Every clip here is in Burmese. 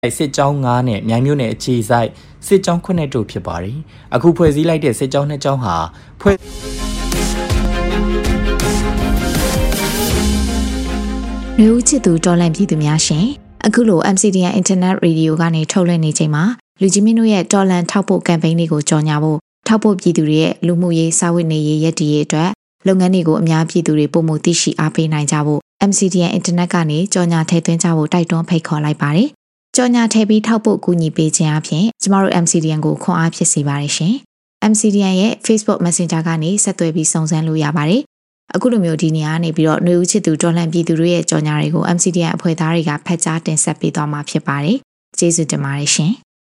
စစ်ကြောင်း9နဲ့မြိုင်မြို့နယ်အခြေစိုက်စစ်ကြောင်း9တို့ဖြစ်ပါတယ်။အခုဖွဲ့စည်းလိုက်တဲ့စစ်ကြောင်း2ကြောင်းဟာဖွဲ့မျိုးချစ်သူတော်လန့်ပြည်သူများရှင်အခုလို MCDN Internet Radio ကနေထုတ်လွှင့်နေချိန်မှာလူကြီးမင်းတို့ရဲ့တော်လန့်ထောက်ပို့ကမ်ပိန်းလေးကိုကြော်ညာဖို့ထောက်ပို့ပြည်သူတွေရဲ့လူမှုရေးစာဝတ်နေရေးရည်တည်ရေးအတွက်လုပ်ငန်းတွေကိုအများပြည်သူတွေပုံမှုသိရှိအားပေးနိုင်ကြဖို့ MCDN Internet ကနေကြော်ညာထည့်သွင်းကြဖို့တိုက်တွန်းဖိတ်ခေါ်လိုက်ပါတယ်။ကြော်ညာထည့်ပြီးထောက်ပို့ကူညီပေးခြင်းအပြင်ကျမတို့ MCDN ကိုခွန်အားဖြစ်စေပါတယ်ရှင်။ MCDN ရဲ့ Facebook Messenger ကနေဆက်သွယ်ပြီးစုံစမ်းလို့ရပါတယ်။အခုလိုမျိုးဒီနေရာနေပြီးတော့ຫນွေဦးချစ်သူတော်လှန်ပြည်သူတွေရဲ့ကြော်ညာတွေကို MCDN အဖွဲ့သားတွေကဖတ်ကြားတင်ဆက်ပေးသွားမှာဖြစ်ပါတယ်။ကျေးဇူးတင်ပါတယ်ရှင်။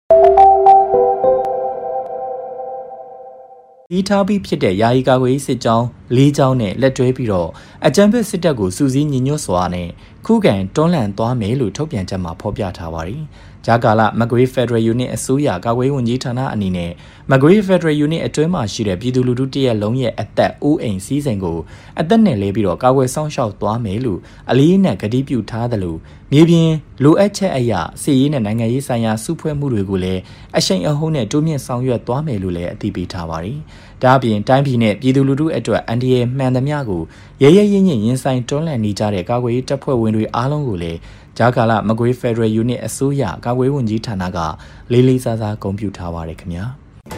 ဒီထားပြီးဖြစ်တဲ့ယာယီကာကွယ်စစ်ကြောင်း၄ကြောင်းနဲ့လက်တွဲပြီးတော့အကြမ်းဖက်စစ်တပ်ကိုစူးစီးညီညွတ်စွာနဲ့ခုခံတွန်းလှန်သွားမယ်လို့ထုတ်ပြန်ချက်မှာဖော်ပြထားပါတယ်။ဂျာကာလာမကွေး Federal Unit အစိုးရကာကွယ်ဝန်ကြီးဌာနအနေနဲ့မကွေး Federal Unit အတွင်းမှာရှိတဲ့ပြည်သူလူထုတရက်လုံးရဲ့အသက်အိုးအိမ်စည်းစိမ်ကိုအသက်နဲ့လဲပြီးတော့ကာကွယ်ဆောင်ရှောက်သွားမယ်လို့အလေးနက်ကတိပြုထားသလိုမြေပြင်လိုအပ်ချက်အရာစစ်ရေးနဲ့နိုင်ငံရေးဆိုင်ရာစုဖွဲ့မှုတွေကိုလည်းအရှိန်အဟုန်နဲ့တိုးမြင့်ဆောင်ရွက်သွားမယ်လို့လည်းအသိပေးထားပါတယ်။ဒါ့အပြင်တိုင်းပြည်နဲ့ပြည်သူလူထုအတွက်အန်ဒီယေမှန်သမျှကိုရဲရဲရင့်ရင့်ရင်ဆိုင်တွန်းလှန်နေကြတဲ့ကာကွယ်ရေးတပ်ဖွဲ့ဝင်တွေအားလုံးကိုလည်းဂျာကာလာမကွေး Federal Unit အစိုးရကာကွယ်ဝန်ကြီးဌာနကလေးလေးစားစားဂုဏ်ပြုထားပါတယ်ခင်ဗျာ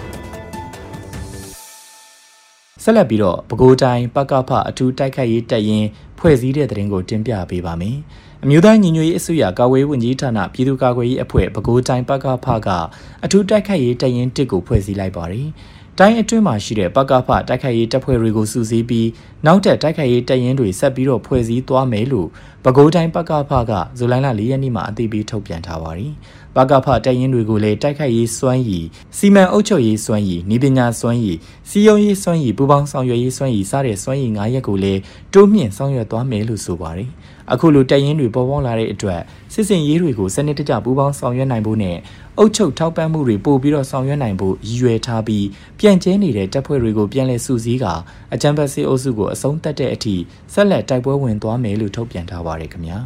ဆက်လက်ပြီးတော့ပဲခူးတိုင်းပကဖအထူးတိုက်ခိုက်ရေးတပ်ရင်းဖွဲ့စည်းတဲ့သတင်းကိုတင်ပြပေးပါမယ်အမျိုးသားညီညွတ်ရေးအစိုးရကာကွယ်ဝန်ကြီးဌာနပြည်သူ့ကာကွယ်ရေးအဖွဲ့ပဲခူးတိုင်းပကဖကအထူးတိုက်ခိုက်ရေးတပ်ရင်း1ကိုဖွဲ့စည်းလိုက်ပါတယ်တိုင်းအတွင်းမှာရှိတဲ့ပကဖတိုက်ခိုက်ရေးတပ်ဖွဲ့တွေကိုစုစည်းပြီးနောက်ထပ်တိုက်ခိုက်ရေးတပ်ရင်းတွေဆက်ပြီးတော့ဖွဲ့စည်းသွားမယ်လို့ပဲခူးတိုင်းပကဖကဇူလိုင်လ4ရက်နေ့မှာအသိပေးထုတ်ပြန်ထားပါတယ်။ပကဖတပ်ရင်းတွေကိုလည်းတိုက်ခိုက်ရေးစွမ်းရည်စီမံအုပ်ချုပ်ရေးစွမ်းရည်ဤပညာစွမ်းရည်စီယုံရေးစွမ်းရည်ပူးပေါင်းဆောင်ရွက်ရေးစွမ်းရည်စတဲ့စွမ်းရည်9ရပ်ကိုလည်းတိုးမြင့်ဆောင်ရွက်သွားမယ်လို့ဆိုပါတယ်။အခုလိုတပ်ရင်းတွေပေါ်ပေါက်လာတဲ့အတွက်စစ်စင်ရေးတွေကိုစနစ်တကျပူးပေါင်းဆောင်ရွက်နိုင်ဖို့နဲ့အုပ်ချုပ်ထောက်ပံ့မှုတွေပို့ပြီးတော့ဆောင်ရွက်နိုင်ဖို့ရည်ရွယ်ထားပြီးပြန့်ကျဲနေတဲ့တပ်ဖွဲ့တွေကိုပြန်လည်စုစည်းကာအကြမ်းဖက်စစ်အုပ်စုကိုအဆုံးသတ်တဲ့အထိဆက်လက်တိုက်ပွဲဝင်သွားမယ်လို့ထုတ်ပြန်ထားပါတယ်ခင်ဗျာ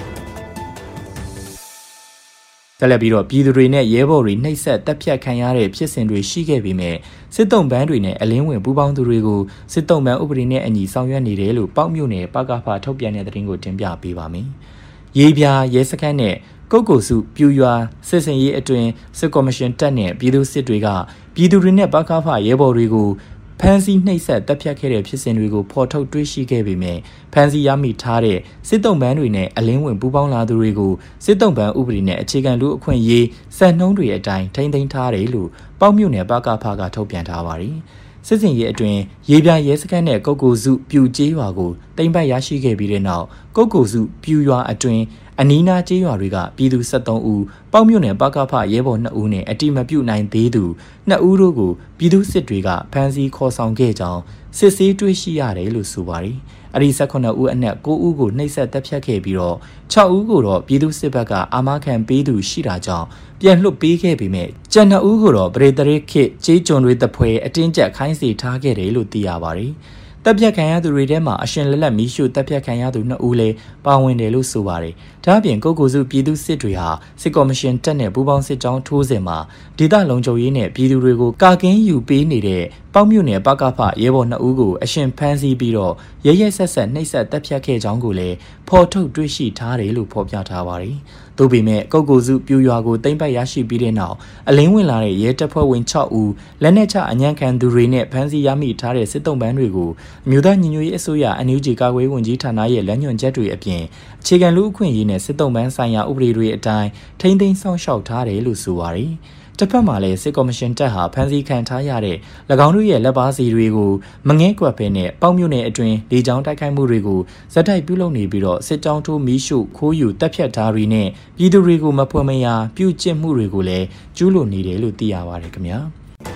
ဆက်လက်ပြီးတော့ပြည်သူတွေနဲ့ရဲဘော်တွေနှိပ်စက်တပ်ဖြတ်ခံရတဲ့ဖြစ်စဉ်တွေရှိခဲ့ပေမဲ့စစ်တုံးပန်းတွေနဲ့အလင်းဝင်ပူးပေါင်းသူတွေကိုစစ်တုံးပန်းဥပဒေနဲ့အညီဆောင်ရွက်နေတယ်လို့ပေါ့မြို့နယ်ပကဖထုတ်ပြန်တဲ့သတင်းကိုတင်ပြပေးပါမယ်ရေပြာရဲစခန်းနဲ့ကုတ်ကိုစုပြူရွာစစ်စင်ရေးအတွင်စစ်ကော်မရှင်တပ်နဲ့ပြည်သူစစ်တွေကပြည်သူတွေနဲ့ပကဖရဲဘော်တွေကိုဖမ်းဆီးနှိပ်စက်တပ်ဖြတ်ခဲ့တဲ့ဖြစ်စဉ်တွေကိုဖော်ထုတ်တွေ့ရှိခဲ့ပေမဲ့ဖမ်းဆီးရမိထားတဲ့စစ်တုံးပန်းတွေနဲ့အလင်းဝင်ပူးပေါင်းလာသူတွေကိုစစ်တုံးပန်းဥပဒေနဲ့အခြေခံလူအခွင့်အရေးစံနှုန်းတွေအတိုင်းထိန်းသိမ်းထားတယ်လို့ပေါ့မြို့နယ်ပကဖကထုတ်ပြန်ထားပါတယ်။စစ်စင်ရေးအတွင်ရေပြာရဲစခန်းနဲ့ကုတ်ကိုစုပြူကျေးရွာကိုတိမ့်ပတ်ရရှိခဲ့ပြီးတဲ့နောက်ကုတ်ကိုစုပြူရွာအတွင်အနီးနားကျေးရွာတွေကပြည်သူ73ဦးပေါ့မြို့နယ်ပကဖရဲဘော်2ဦးနဲ့အတိမပြုတ်နိုင်သေးသူ2ဦးတို့ကိုပြည်သူစစ်တွေကဖမ်းဆီးခေါ်ဆောင်ခဲ့ကြောင်းစစ်ဆေးတွေ့ရှိရတယ်လို့ဆိုပါတယ်။အဲဒီ18ဦးအနက်9ဦးကိုနှိပ်စက်တပ်ဖြတ်ခဲ့ပြီးတော့6ဦးကိုတော့ပြည်သူစစ်ဘက်ကအာမခံပေးသူရှိတာကြောင့်ပြန်လွှတ်ပေးခဲ့ပေမဲ့ကျန်2ဦးကိုတော့ပရိသရိခေကျေးကျွန်တွေတပွဲအတင်းကျပ်ခိုင်းစေထားခဲ့တယ်လို့သိရပါတယ်။တပ်ဖြတ်ခံရသူတွေထဲမှာအရှင်လက်လက်မီးရှို့တပ်ဖြတ်ခံရသူ2ဦးလည်းပါဝင်တယ်လို့ဆိုပါတယ်။ဒါ့အပြင်ကုတ်ကိုစုပြည်သူစစ်တွေဟာစစ်ကော်မရှင်တပ်နဲ့ပူးပေါင်းစစ်ကြောင်းထိုးစဉ်မှာဒေသလုံခြုံရေးနဲ့ပြည်သူတွေကိုကာကင်းယူပေးနေတဲ့ပေါ့မြို့နယ်ပကဖရဲဘော်2ဦးကိုအရှင်ဖမ်းဆီးပြီးတော့ရဲရဲဆက်ဆက်နှိပ်စက်တပ်ဖြတ်ခဲ့ကြောင်းကိုလည်းဖော်ထုတ်တွေ့ရှိထားတယ်လို့ဖော်ပြထားပါတယ်။သို့ပေမဲ့ကုတ်ကိုစုပြူရွာကိုသိမ်းပိုက်ရရှိပြီးတဲ့နောက်အလင်းဝင်လာတဲ့ရဲတပ်ဖွဲ့ဝင်6ဦးလက်နက်ချအညံ့ခံသူတွေနဲ့ဖမ်းဆီးရမိထားတဲ့စစ်တုံးပန်းတွေကိုအမျိုးသားညီညွတ်ရေးအစိုးရ NUG ကာကွယ်ဝန်ကြီးဌာနရဲ့လမ်းညွှန်ချက်တွေအပြင်အခြေခံလူ့အခွင့်အရေးနဲ့စစ်တုံးပန်းဆိုင်ရာဥပဒေတွေအတိုင်းထိန်းသိမ်းဆောင်ရှောက်ထားတယ်လို့ဆိုပါတယ်။တစ်ဖက်မှာလည်းစစ်ကော်မရှင်တပ်ဟာဖမ်းဆီးခံထားရတဲ့၎င်းတို့ရဲ့လက်ပါစီတွေကိုမငဲကွက်ဖဲနဲ့ပေါ့မြို့နယ်အတွင်းလေကြောင်းတိုက်ခိုက်မှုတွေကိုဇက်တိုက်ပြုလုပ်နေပြီးတော့စစ်ကြောင်းထိုးမီးရှို့ခိုးယူတပ်ဖြတ်ထားတွေနဲ့ပြည်သူတွေကိုမဖွယ်မရာပြုကျင့်မှုတွေကိုလည်းကျူးလွန်နေတယ်လို့သိရပါတယ်ခင်ဗျာ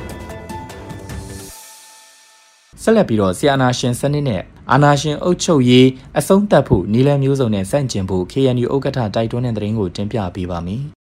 ဆက်လက်ပြီးတော့ဆီယနာရှင်စနစ်နဲ့အာနာရှင်အုပ်ချုပ်ရေးအဆုံးသတ်ဖို့နီလန်မျိုးစုံနဲ့စန့်ကျင်ဖို့ KNU ဥက္ကဋ္ဌတိုက်တွန်းတဲ့သတင်းကိုတင်ပြပေးပါမယ်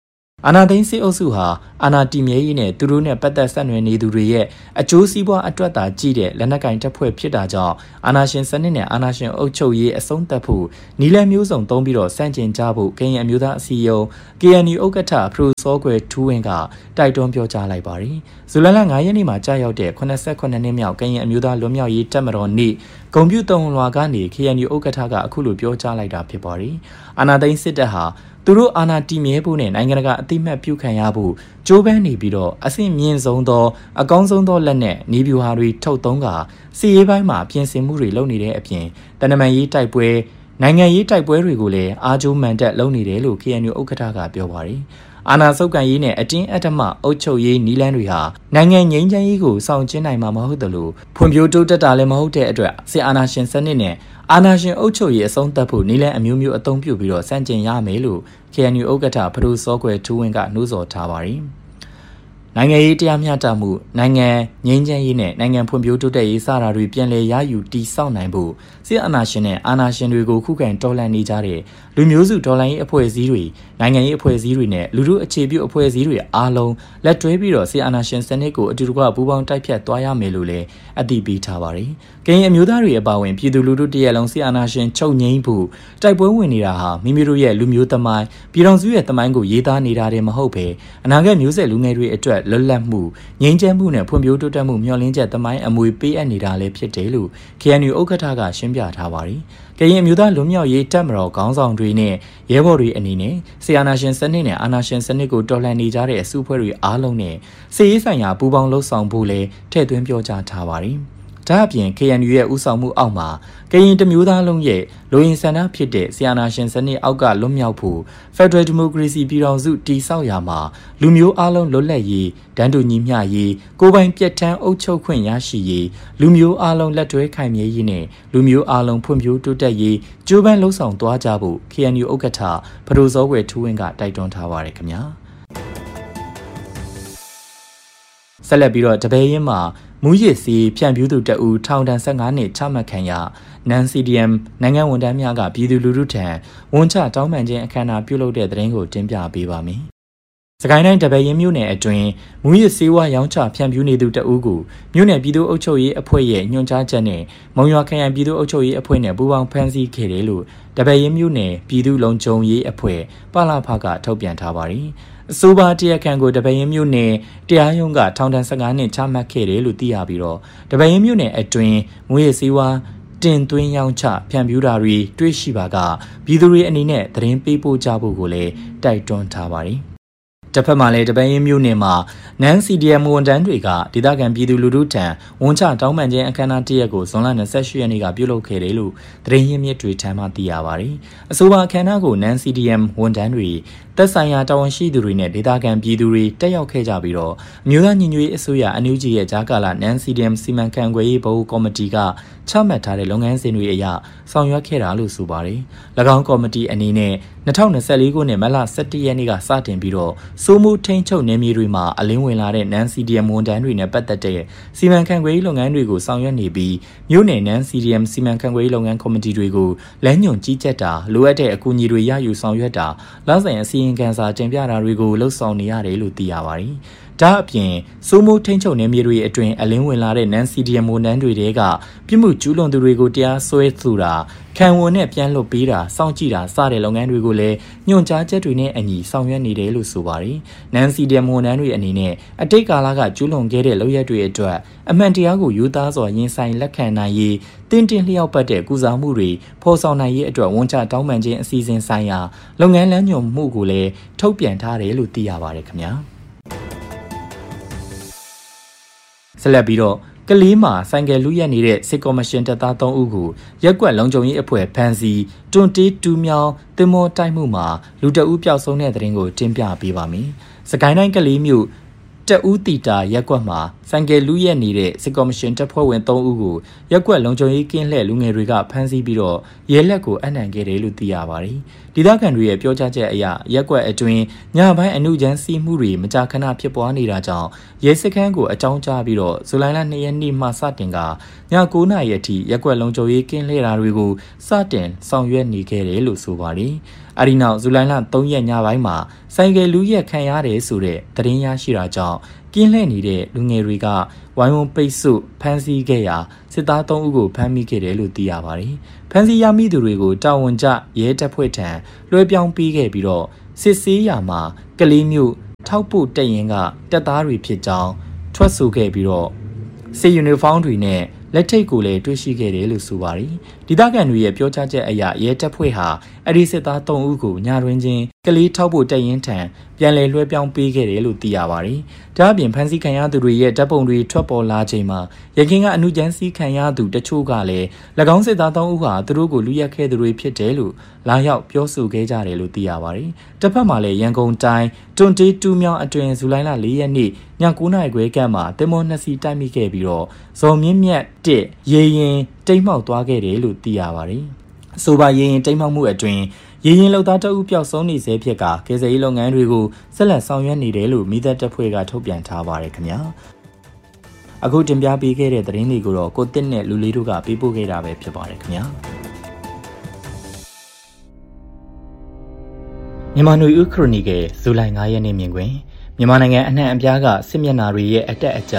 အာဏာသိမ်းစစ်အုပ်စုဟာအာဏာတည်မြဲရေးနဲ့သူတို့နဲ့ပတ်သက်ဆက်နွယ်နေသူတွေရဲ့အကျိုးစီးပွားအတွက်သာကြည့်တဲ့လက်နက်ကင်တပ်ဖွဲ့ဖြစ်တာကြောင့်အာဏာရှင်စနစ်နဲ့အာဏာရှင်အုပ်ချုပ်ရေးအဆုံးသတ်ဖို့နီလန်မျိုးစုံသုံးပြီးတော့စန့်ကျင်ကြဖို့ကရင်အမျိုးသားအစည်းအရုံး KNU ဥက္ကဋ္ဌဖရိုစောကွယ်ထူးဝင်းကတိုက်တွန်းပြောကြားလိုက်ပါတယ်။ဇူလိုင်လ9ရက်နေ့မှာကြာရောက်တဲ့89နှစ်မြောက်ကရင်အမျိုးသားလွတ်မြောက်ရေးတပ်မတော်နေ့ဂုဏ်ပြုသုံးလွှာကနေ KNU ဥက္ကဋ္ဌကအခုလိုပြောကြားလိုက်တာဖြစ်ပါတယ်။အာဏာသိမ်းစစ်တပ်ဟာသူတို့အာဏာတည်မြဲဖို့နဲ့နိုင်ငံတကာအသိမှတ်ပြုခံရဖို့ကြိုးပမ်းနေပြီးတော့အဆင့်မြင့်ဆုံးသောအကောင်းဆုံးသောလက်နက်နေပြူဟာတွေထုတ်သုံးကစီရေးပိုင်းမှာပြင်ဆင်မှုတွေလုပ်နေတဲ့အပြင်တနမန်ရေးတိုက်ပွဲနိုင်ငံရေးတိုက်ပွဲတွေကိုလည်းအားကျိုးမှန်တက်လုပ်နေတယ်လို့ KNU ဥက္ကဋ္ဌကပြောပါတယ်။အာဏာဆုပ်ကိုင်ရေးနဲ့အတင်းအဓမ္မအုပ်ချုပ်ရေးနီလန်းတွေဟာနိုင်ငံငြိမ်းချမ်းရေးကိုဆောင်ကျဉ်နိုင်မှာမဟုတ်သလိုဖွံ့ဖြိုးတိုးတက်တာလည်းမဟုတ်တဲ့အတွက်စစ်အာဏာရှင်စနစ်နဲ့အာဏာရှင်အုပ်ချုပ်ရေးအဆုံးသတ်ဖို့နီလန်းအမျိုးမျိုးအသုံးပြုပြီးတော့စန့်ကျင်ရမယ်လို့ KNU ဥက္ကဋ္ဌဖရိုစောကွယ်ထူးဝင်းကနှိုးဆော်ထားပါတယ်။နိုင်ငံရေးတရားမျှတမှုနိုင်ငံငြိမ်းချမ်းရေးနဲ့နိုင်ငံဖွံ့ဖြိုးတိုးတက်ရေးစတာတွေပြန်လည်ရယူတည်ဆောက်နိုင်ဖို့စစ်အာဏာရှင်နဲ့အာဏာရှင်တွေကိုခုခံတော်လှန်နေကြတဲ့လူမျိုးစုတော်လှန်ရေးအဖွဲ့အစည်းတွေနိုင်ငံရေးအဖွဲ့အစည်းတွေနဲ့လူထုအခြေပြုအဖွဲ့အစည်းတွေအားလုံးလက်တွဲပြီးတော့စစ်အာဏာရှင်စနစ်ကိုအတူတကွပူးပေါင်းတိုက်ဖျက်သွားရမယ်လို့လည်းအတည်ပြုထားပါတယ်။ကရင်အမျိုးသားတွေအပါအဝင်ပြည်သူလူထုတရက်လုံးစစ်အာဏာရှင်ချုပ်ငြိမ်းဖို့တိုက်ပွဲဝင်နေတာဟာမိမိတို့ရဲ့လူမျိုးသမိုင်းပြည်တော်စုရဲ့သမိုင်းကိုရေးသားနေတာတည်းမဟုတ်ပဲအနာဂတ်မျိုးဆက်လူငယ်တွေအတွက်လွတ်လပ်မှုငြိမ်းချမ်းမှုနဲ့ဖွံ့ဖြိုးတိုးတက်မှုမျှော်လင့်ချက်သမိုင်းအမွေပေးအပ်နေတာလည်းဖြစ်တယ်လို့ KNU ဥက္ကဋ္ဌကရှင်းပြထားပါတယ်။ကရင်အမျိုးသားလွတ်မြောက်ရေးတပ်မတော်ခေါင်းဆောင်တွေနဲ့ရဲဘော်တွေအနေနဲ့ဆီအာနာရှင်စနစ်နဲ့အာနာရှင်စနစ်ကိုတော်လှန်နေကြတဲ့အစုအဖွဲ့တွေအားလုံးနဲ့စစ်ရေးဆိုင်ရာပူးပေါင်းလှုပ်ဆောင်ဖို့လည်းထည့်သွင်းပြောကြားထားပါတယ်။ဒါအပြင် KNU ရဲ့ဦးဆောင်မှုအောက်မှာကရင်တမျိုးသားလုံးရဲ့လူရင်းဆန္ဒဖြစ်တဲ့ဆီအာနာရှင်စနစ်အောက်ကလွတ်မြောက်ဖို့ Federal Democracy ပြည်ထောင်စုတည်ဆောက်ရာမှာလူမျိုးအားလုံးလွတ်လပ်ရေးတန်းတူညီမျှရေးကိုယ်ပိုင်ပြည့်ထန်းအုပ်ချုပ်ခွင့်ရရှိရေးလူမျိုးအားလုံးလက်တွဲခိုင်မြဲရေးနဲ့လူမျိုးအားလုံးဖွံ့ဖြိုးတိုးတက်ရေးကြိုးပမ်းလှုံ့ဆော်သွားကြဖို့ KNU ဥက္ကဋ္ဌဖရိုစောကွယ်ထူးဝင်းကတိုက်တွန်းထားပါတယ်ခင်ဗျာဆက်လက်ပြီးတော့တပည့်ရင်မှာမူရစ်စီဖြန့်ဖြူးသူတအူထောင်ဒဏ်15နှစ်ချမှတ်ခံရနန် CDM နိုင်ငံဝန်ထမ်းများကပြည်သူလူထုထံဝန်ချတောင်းပန်ခြင်းအခမ်းအနားပြုလုပ်တဲ့သတင်းကိုတင်ပြပေးပါမယ်။စကိုင်းတိုင်းတပည့်ရင်မြို့နယ်အတွင်းမူရစ်စေဝါရောင်းချဖြန့်ဖြူးနေသူတအူကိုမြို့နယ်ပြည်သူ့အုပ်ချုပ်ရေးအဖွဲ့ရဲ့ညွှန်ကြားချက်နဲ့မုံရွာခရိုင်ပြည်သူ့အုပ်ချုပ်ရေးအဖွဲ့နဲ့ပူးပေါင်းဖမ်းဆီးခဲ့တယ်လို့တပည့်ရင်မြို့နယ်ပြည်သူ့လုံခြုံရေးအဖွဲ့ပလဖကထုတ်ပြန်ထားပါတယ်။အဆိုပါတရားခံကိုတပည့်ရင်မြို့နယ်တရားရုံးကထောင်ဒဏ်15နှစ်ချမှတ်ခဲ့တယ်လို့သိရပြီးတော့တပည့်ရင်မြို့နယ်အတွင်းမူရစ်စေဝါတင်သွင်းရောင်းချဖြန့်ဖြူးတာတွေတွေ့ရှိပါကပြည်သူတွေအနေနဲ့သတင်းပေးပို့ကြဖို့ကိုလည်းတိုက်တွန်းထားပါတယ်။တစ်ဖက်မှာလည်းတပည့်ရင်မြို့နယ်မှာနန် CDM ဝန်ထမ်းတွေကဒေသခံပြည်သူလူထုထံဝန်ချတောင်းပန်ခြင်းအခမ်းအနားတစ်ရက်ကိုဇွန်လ28ရက်နေ့ကပြုလုပ်ခဲ့တယ်လို့သတင်းရင်းမြစ်တွေထံမှသိရပါတယ်။အဆိုပါအခမ်းအနားကိုနန် CDM ဝန်ထမ်းတွေသက်ဆိုင်ရာတာဝန်ရှိသူတွေနဲ့ဒေသခံပြည်သူတွေတက်ရောက်ခဲ့ကြပြီးတော့အမျိုးသားညီညွတ်ရေးအစိုးရအန်ယူဂျီရဲ့ဂျာကာလာနန် CDM စီမံခန့်ခွဲရေးဘုတ်ကော်မတီကချမှတ်ထားတဲ့လုပ်ငန်းစဉ်တွေအရဆောင်ရွက်ခဲ့တာလို့ဆိုပါတယ်။၎င်းကော်မတီအနေနဲ့2024ခုနှစ်မတ်လ17ရက်နေ့ကစတင်ပြီးတော့စိုးမိုးထိန်းချုပ်နယ်မြေတွေမှာအလင်းဝင်လာတဲ့နန် CDM ဝန်ထမ်းတွေနဲ့ပတ်သက်တဲ့စီမံခန့်ခွဲရေးလုပ်ငန်းတွေကိုဆောင်ရွက်နေပြီးမြို့နယ်နန် CDM စီမံခန့်ခွဲရေးလုပ်ငန်းကော်မတီတွေကိုလမ်းညွှန်ကြီးကြပ်တာလိုအပ်တဲ့အကူအညီတွေရယူဆောင်ရွက်တာလက်ဆိုင်အစီရင်ခံစာတင်ပြတာတွေကိုလှုပ်ဆောင်နေရတယ်လို့သိရပါတယ်။ဒါအပြင်စိုးမိုးထိန်းချုပ်နယ်မြေတွေအတွင်းအလင်းဝင်လာတဲ့နန် CDM ဝန်ထမ်းတွေတဲကပြစ်မှုကျူးလွန်သူတွေကိုတရားစွဲဆိုတာခံဝန်နဲ့ပြန်လွှတ်ပေးတာစောင့်ကြည့်တာစတဲ့လုပ်ငန်းတွေကိုလည်းညွှန်ကြားချက်တွေနဲ့အညီဆောင်ရွက်နေတယ်လို့ဆိုပါတယ်။နန် CDM ဝန်ထမ်းတွေအနေနဲ့အတိတ်ကာလကကျူးလွန်ခဲ့တဲ့လုပ်ရက်တွေအတွက်အမှန်တရားကိုယူသားစွာရင်ဆိုင်လက်ခံနိုင်ရေးတင်းတင်းလျောက်ပတ်တဲ့ကုစားမှုတွေဖော်ဆောင်နိုင်ရေးအတွက်ဝန်ချတောင်းပန်ခြင်းအစီအစဉ်ဆိုင်ရာလုပ်ငန်းလမ်းညွှန်မှုကိုလည်းထုတ်ပြန်ထားတယ်လို့သိရပါတယ်ခင်ဗျာ။ဆက်လက်ပြီးတော့ကလေးမှာဆိုင်ကယ်လူရက်နေတဲ့စစ်ကော်မရှင်တပ်သား3ဦးကိုရက်ကွက်လုံခြုံရေးအဖွဲ့ဖမ်းဆီးတွန်တေးတူးမြောင်းတင်မောတိုက်မှုမှာလူတအုပ်ပျောက်ဆုံးတဲ့တဲ့ရင်ကိုတင်ပြပေးပါမယ်။စကိုင်းတိုင်းကလေးမြို့တဦးတီတာရက်ကွက်မှာဆိုင်ကယ်လူရက်နေတဲ့စစ်ကော်မရှင်တပ်ဖွဲ့ဝင်3ဦးကိုရက်ကွက်လုံခြုံရေးကင်းလှည့်လူငယ်တွေကဖမ်းဆီးပြီးတော့ရဲလက်ကိုအနှံခဲ့တယ်လို့သိရပါတယ်။ဒေသခံတွေရဲ့ပြောကြားချက်အရရက်ကွက်အတွင်းညပိုင်းအနုချမ်းစီးမှုတွေမကြာခဏဖြစ်ပွားနေတာကြောင့်ရဲစခန်းကိုအကြောင်းကြားပြီးတော့ဇူလိုင်လ2ရက်နေ့မှစတင်ကည9နာရီအထိရက်ကွက်လုံခြုံရေးကင်းလှည့်တာတွေကိုစတင်ဆောင်ရွက်နေခဲ့တယ်လို့ဆိုပါတယ်။အဲဒီနောက်ဇူလိုင်လ3ရက်ညပိုင်းမှာဆိုင်ကယ်လူရက်ခံရတယ်ဆိုတဲ့သတင်းရရှိတာကြောင့်ကင်းလှည့်နေတဲ့လူငယ်တွေကဝိုင်းဝန်းပိတ်ဆို့ဖမ်းဆီးခဲ့ရာစစ်သား3ဦးကိုဖမ်းမိခဲ့တယ်လို့သိရပါတယ်။ဖမ်းဆီးရမိသူတွေကိုတာဝန်ကျရဲတပ်ဖွဲ့ထံလွှဲပြောင်းပေးခဲ့ပြီးတော့စစ်ဆေးရာမှာကလေးမျိုးထောက်ပို့တပ်ရင်းကတပ်သားတွေဖြစ်ကြောင်းထွက်ဆိုခဲ့ပြီးတော့စစ်ယူနီဖောင်းတွေနဲ့လက်ထိတ်ကိုလည်းတွေ့ရှိခဲ့တယ်လို့ဆိုပါတယ်။ဒေသခံတွေရဲ့ပြောကြားချက်အရရဲတပ်ဖွဲ့ဟာအဲ့ဒီစစ်သား3ဦးကိုညတွင်ချင်းကလေးထောက်ဖို့တပ်ရင်းထံပြန်လည်လွှဲပြောင်းပေးခဲ့တယ်လို့သိရပါတယ်။ဒါ့အပြင်ဖမ်းဆီးခံရသူတွေရဲ့တပ်ပုံတွေထွက်ပေါ်လာချိန်မှာရခိုင်ကအမှုကျန်းစီခံရသူတချို့ကလည်း၎င်းစစ်သား3ဦးဟာသူတို့ကိုလူရက်ခဲ့သူတွေဖြစ်တယ်လို့လာရောက်ပြောဆိုခဲ့ကြတယ်လို့သိရပါတယ်။တစ်ဖက်မှာလည်းရန်ကုန်တိုင်းတွန်တေးတူးမြောင်းအတွင်ဇူလိုင်လ4ရက်နေ့ည9:00 နာရီခွဲကမှာတင်မော2စီးတိုက်မိခဲ့ပြီးတော့ဇော်မြင့်မြတ်ရေရင်တိမ်မှောက်သွားခဲ့တယ်လို့သိရပါတယ်။အဆိုပါရေရင်တိမ်မှောက်မှုအတွင်ရေရင်လောက်သားတအုပ်ပျောက်ဆုံးနေစေဖြစ်ကကယ်ဆယ်ရေးလုပ်ငန်းတွေကိုဆက်လက်ဆောင်ရွက်နေတယ်လို့မိသက်တပ်ဖွဲ့ကထုတ်ပြန်ထားပါတယ်ခင်ဗျာ။အခုတင်ပြပေးခဲ့တဲ့သတင်းတွေကိုတော့ကိုတစ်နဲ့လူလေးတို့ကပေးပို့ခဲ့တာပဲဖြစ်ပါတယ်ခင်ဗျာ။မြန်မာနွေဦးခရိုနီကယ်ဇူလိုင်9ရက်နေ့မြင်ကွင်းမြန်မာနိုင်ငံအနှံ့အပြားကစစ်မျက်နှာတွေရဲ့အတက်အကျ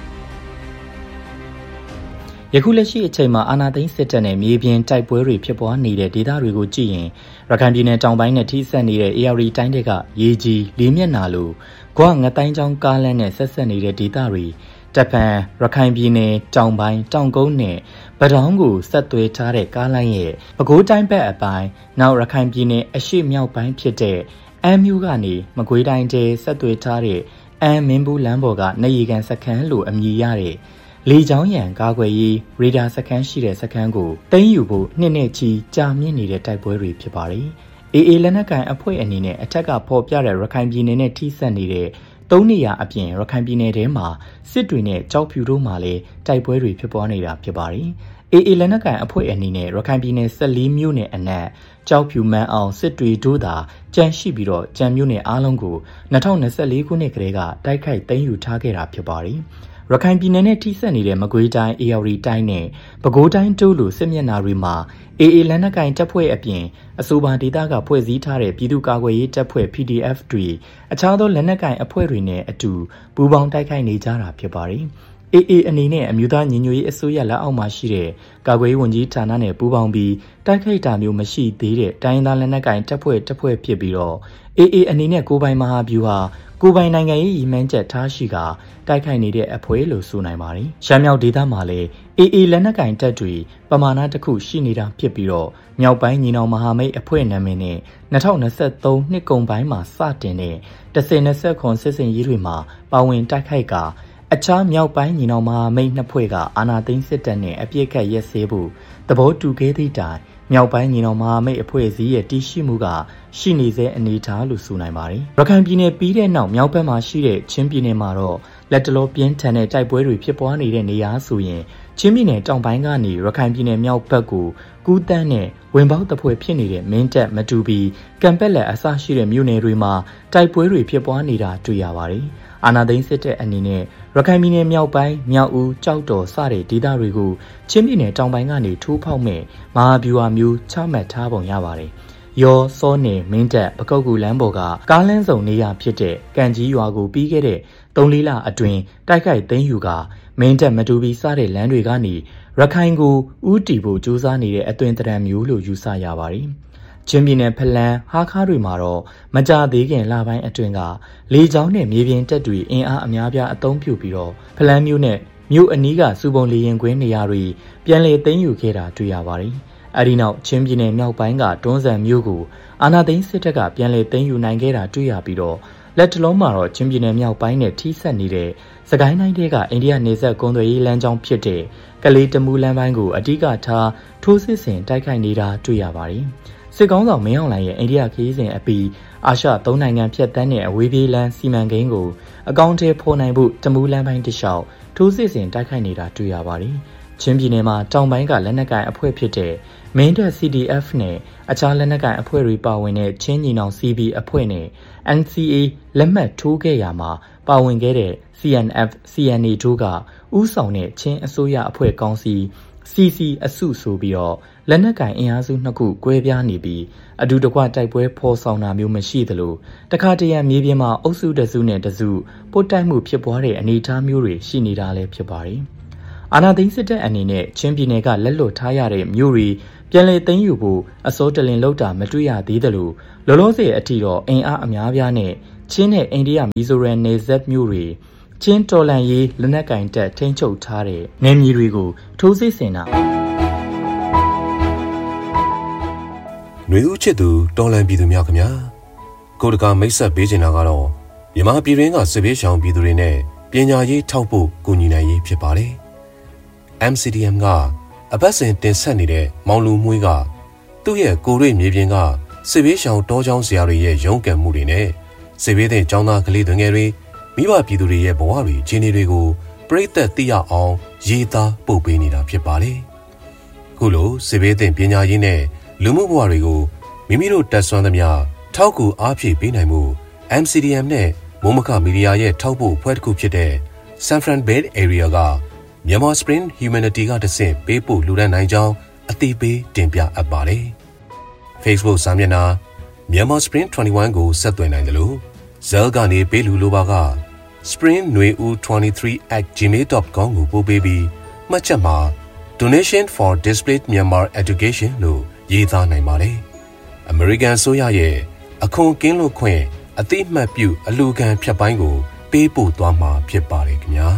ယခုလက်ရှိအချိန်မှာအာဏာသိမ်းစစ်တပ်နဲ့မြေပြင်တိုက်ပွဲတွေဖြစ်ပွားနေတဲ့ဒေသတွေကိုကြည့်ရင်ရခိုင်ပြည်နယ်တောင်ပိုင်းနဲ့ထိစပ်နေတဲ့ AR တိုင်းတွေကရေကြီးလေးမျက်နှာလိုဂွငတိုင်းချောင်းကားလမ်းနဲ့ဆက်ဆက်နေတဲ့ဒေသတွေတပ်ဖန်ရခိုင်ပြည်နယ်တောင်ပိုင်းတောင်ကုန်းနဲ့ဗတောင်းကိုဆက်သွဲထားတဲ့ကားလမ်းရဲ့ပဲခူးတိုင်းဘက်အပိုင်းနောက်ရခိုင်ပြည်နယ်အရှေ့မြောက်ပိုင်းဖြစ်တဲ့အမ်းမြို့ကနေမကွေးတိုင်းထဲဆက်သွဲထားတဲ့အမ်းမင်းဘူးလမ်းပေါ်ကနေရီကန်စခန်းလိုအမည်ရတဲ့လေကြောင်းရန်ကာကွယ်ရေးရေဒါစခန်းရှိတဲ့စခန်းကိုသိမ်းယူဖို့နှစ်နဲ့ချီကြာမြင့်နေတဲ့တိုက်ပွဲတွေဖြစ်ပါတယ်။ AA လက်နက်ကိုင်အဖွဲ့အနေနဲ့အထက်ကဖော်ပြတဲ့ရခိုင်ပြည်နယ်နဲ့ထိစပ်နေတဲ့၃နေရာအပြင်ရခိုင်ပြည်နယ်ထဲမှာစစ်တွေနဲ့ကြောက်ဖြူတို့မှာလည်းတိုက်ပွဲတွေဖြစ်ပွားနေတာဖြစ်ပါတယ်။ AA လက်နက်ကိုင်အဖွဲ့အနေနဲ့ရခိုင်ပြည်နယ်14မြို့နယ်အနက်ကြောက်ဖြူမန်းအောင်စစ်တွေတို့သာကြန့်ရှိပြီးတော့ကြံမြို့နယ်အားလုံးကို2024ခုနှစ်ကတည်းကတိုက်ခိုက်သိမ်းယူထားခဲ့တာဖြစ်ပါတယ်။ရခိုင်ပြည်နယ်နဲ့ထိစပ်နေတဲ့မကွေးတိုင်း AR တိုင်းနဲ့ပဲခူးတိုင်းတို့လိုစစ်မျက်နှာတွေမှာ AA လက်နက်ကိုင်တပ်ဖွဲ့အပြင်အဆိုပါဒေသကဖွဲ့စည်းထားတဲ့ပြည်သူ့ကာကွယ်ရေးတပ်ဖွဲ့ PDF တွေအခြားသောလက်နက်ကိုင်အဖွဲ့တွေနဲ့အတူပူးပေါင်းတိုက်ခိုက်နေကြတာဖြစ်ပါတယ်။ AA အနေနဲ့အမျိုးသားညီညွတ်ရေးအစိုးရလက်အောက်မှာရှိတဲ့ကာကွယ်ရေးဝန်ကြီးဌာနနဲ့ပူးပေါင်းပြီးတိုက်ခိုက်တာမျိုးမရှိသေးတဲ့တိုင်းရင်းသားလက်နက်ကိုင်တပ်ဖွဲ့ဖြစ်ပြီးတော့ AA အနေနဲ့ကိုယ်ပိုင်မဟာဗျူဟာကိုယ်ပိုင်နိုင်ငံရေးရည်မှန်းချက်ထားရှိကတိုက်ခိုက်နေတဲ့အဖွဲ့လို့ဆိုနိုင်ပါတယ်။ရှမ်းမြောက်ဒေသမှာလည်း AA လက်နက်ကိုင်တပ်တွေပမာဏတစ်ခုရှိနေတာဖြစ်ပြီးတော့မြောက်ပိုင်းညီနောင်မဟာမိတ်အဖွဲ့နာမည်နဲ့2023နှစ်ကုန်ပိုင်းမှာစတင်တဲ့1029စစ်စင်ရေးတွေမှာပါဝင်တိုက်ခိုက်ကအခြားမြောက်ပိုင်းညီနောင်မဟာမိတ်နှစ်ဖွဲ့ကအာဏာသိမ်းစစ်တပ်နဲ့အပြစ်ခတ်ရက်စဲဖို့သဘောတူခဲ့သည့်တိုင်မြောက်ပိုင်းညီနောင်မဟာမိတ်အဖွဲ့အစည်းရဲ့တည်ရှိမှုကရှိနေစေအနေထားလို့ဆိုနိုင်ပါတယ်။ရခိုင်ပြည်နယ်ပြီးတဲ့နောက်မြောက်ဘက်မှာရှိတဲ့ချင်းပြည်နယ်မှာတော့လက်တလောပြင်းထန်တဲ့တိုက်ပွဲတွေဖြစ်ပွားနေတဲ့နေရာဆိုရင်ချင်းပြည်နယ်တောင်ပိုင်းကနေရခိုင်ပြည်နယ်မြောက်ဘက်ကိုကူးတန်းနဲ့ဝင်ပေါက်တပွဲဖြစ်နေတဲ့မင်းတပ်မတူပီကံပက်လက်အစရှိတဲ့မြို့နယ်တွေမှာတိုက်ပွဲတွေဖြစ်ပွားနေတာတွေ့ရပါတယ်။အာဏာသိမ်းစစ်တပ်အနေနဲ့ရခိုင်ပြည်နယ်မြောက်ပိုင်းမြောက်ဦးကြောက်တော်စတဲ့ဒေသတွေကိုချင်းပြည်နယ်တောင်ပိုင်းကနေထိုးဖောက်မဲ့မဟာဗျူဟာမျိုးချမှတ်ထားပုံရပါတယ်။ရောစောနယ်မင်းတပ်ပကုတ်ကူလမ်းပေါ်ကကားလမ်းစုံနေရာဖြစ်တဲ့ကံကြီးရွာကိုပြီးခဲ့တဲ့3-4လအတွင်းတိုက်ခိုက်သိမ်းယူကမင်းတပ်မတူပီစတဲ့လမ်းတွေကနေရခိုင်ကိုဥတီဖို့ကြိုးစားနေတဲ့အသွင်သဏ္ဍာန်မျိုးလို့ယူဆရပါတယ်။ချင်းပြည်နယ်ဖလန်းဟားခါးတွေမှာတော့မကြသေးခင်လပိုင်းအတွင်းကလေကြောင်းနဲ့မြေပြင်တပ်တွေအင်အားအများပြားအသုံးပြုပြီးတော့ဖလန်းမြို့နဲ့မြို့အနီးကစူပုံလေရင်ကွင်းနေရာတွေပြန်လည်သိမ်းယူခဲ့တာတွေ့ရပါတယ်။အဲဒီနောက်ချင်းပြည်နယ်မြောက်ပိုင်းကတွန်းဇံမြို့ကိုအာဏာသိမ်းစစ်တပ်ကပြန်လည်သိမ်းယူနိုင်ခဲ့တာတွေ့ရပြီးတော့လက်တလုံးမှာတော့ချင်းပြည်နယ်မြောက်ပိုင်းနဲ့ထိစပ်နေတဲ့စကိုင်းတိုင်းကအိန္ဒိယနယ်စပ်ကုန်သွယ်ရေးလမ်းကြောင်းဖြစ်တဲ့ကလေးတမူလမ်းပိုင်းကိုအဓိကထားထိုးစစ်ဆင်တိုက်ခိုက်နေတာတွေ့ရပါတယ်။စစ်ကောင်းဆောင်မင်းအောင်လှိုင်ရဲ့အိန္ဒိယခရီးစဉ်အပြီးအာရှ3နိုင်ငံဖြတ်တန်းတဲ့အဝေးပြေးလမ်းစီမံကိန်းကိုအကောင့်ထဲဖော်နိုင်ဖို့တမူလမ်းပိုင်းတစ်လျှောက်ထိုးစစ်ဆင်တိုက်ခိုက်နေတာတွေ့ရပါတယ်။ချင်းပြည်နယ်မှာတောင်ပိုင်းကလက်နက်ကိုင်အဖွဲ့ဖြစ်တဲ့မင်းတပ် CDF နဲ့အခြားလက်နက်ကိုင်အဖွဲ့တွေပါဝင်တဲ့ချင်းညီနောင် CB အဖွဲ့နဲ့ NCA လက်မှတ်ထိုးခဲ့ရမှာပါဝင်ခဲ့တဲ့ CNF, CNA တို့ကဥဆောင်တဲ့ချင်းအစိုးရအဖွဲ့ကောင်စီ CC အစုဆိုပြီးတော့လက်နက်ကင်အင်အားစုနှစ်ခုကွဲပြားနေပြီးအတူတကွတိုက်ပွဲဖော်ဆောင်တာမျိုးမရှိသလိုတခါတရံမြေပြင်မှာအုပ်စုတစုနဲ့တစုပို့တိုက်မှုဖြစ်ပွားတဲ့အနေအထားမျိုးတွေရှိနေတာလည်းဖြစ်ပါတယ်။အာဏာသိမ်းစစ်တပ်အနေနဲ့ချင်းပြည်နယ်ကလက်လွတ်ထားရတဲ့မြို့တွေပြန်လည်သိမ်းယူဖို့အစောတလင်လောက်တာမတွေ့ရသေးသလိုလောလောဆယ်အထိတော့အင်အားအများပြားနဲ့ချင်းနဲ့အိန္ဒိယမီဇိုရမ်နယ်စပ်မြို့တွေချင်းတော်လန်ရေးလက်နက်ကင်တပ်ထိန်းချုပ်ထားတဲ့နယ်မြေတွေကိုထိုးစစ်ဆင်တာຫນွေဦးချစ်သူတော်လန်ပြည်သူများခင်ဗျာကိုတကာမိတ်ဆက်ပေးချင်တာကတော့မြန်မာပြည်တွင်းကစစ်ဘေးရှောင်ပြည်သူတွေနဲ့ပညာရေးထောက်ဖို့ကူညီနိုင်ရေးဖြစ်ပါတယ် MCDM ကအပတ်စဉ်တင်ဆက်နေတဲ့မောင်လူမွေးကသူ့ရဲ့ကိုရိမြေပြင်ကစစ်ဘေးရှောင်တောကျောင်းဆရာတွေရဲ့ရုန်းကန်မှုတွေနဲ့စစ်ဘေးတဲ့ကျောင်းသားကလေးငယ်တွေမိဘပြည်သူတွေရဲ့ဘဝတွေအခြေအနေတွေကိုပြည့်သက်သိရအောင်ရေးသားပို့ပေးနေတာဖြစ်ပါတယ်ခုလိုစစ်ဘေးတဲ့ပညာရေးနဲ့လူမှုဘဝတွေကိုမိမိတို့တက်ဆွမ်းသမျှထောက်ကူအားဖြည့်ပေးနိုင်မှု MCDM နဲ့မိုးမခမီဒီယာရဲ့ထောက်ပို့ဖွဲ့တစ်ခုဖြစ်တဲ့ San Fran Bay Area ကMyanmar Spring Humanity ကတဆင့်ပေးပို့လူဒန်းနိုင်ကြောင်းအသိပေးတင်ပြအပ်ပါတယ်။ Facebook စာမျက်နှာ Myanmar Spring 21ကိုဆက်သွယ်နိုင်တယ်လို့ဇဲလ်ကနေပေးလူလိုပါက spring23@gmail.com ကိုပို့ပေးပြီးမှတ်ချက်မှာ Donation for Displaced Myanmar Education လို့ရေးသားနိုင်ပါတယ်။ American ဆိုရရဲ့အခွန်ကင်းလွတ်ခွင့်အသိမှတ်ပြုအလူခံဖြတ်ပိုင်းကိုပေးပို့သွားမှာဖြစ်ပါတယ်ခင်ဗျာ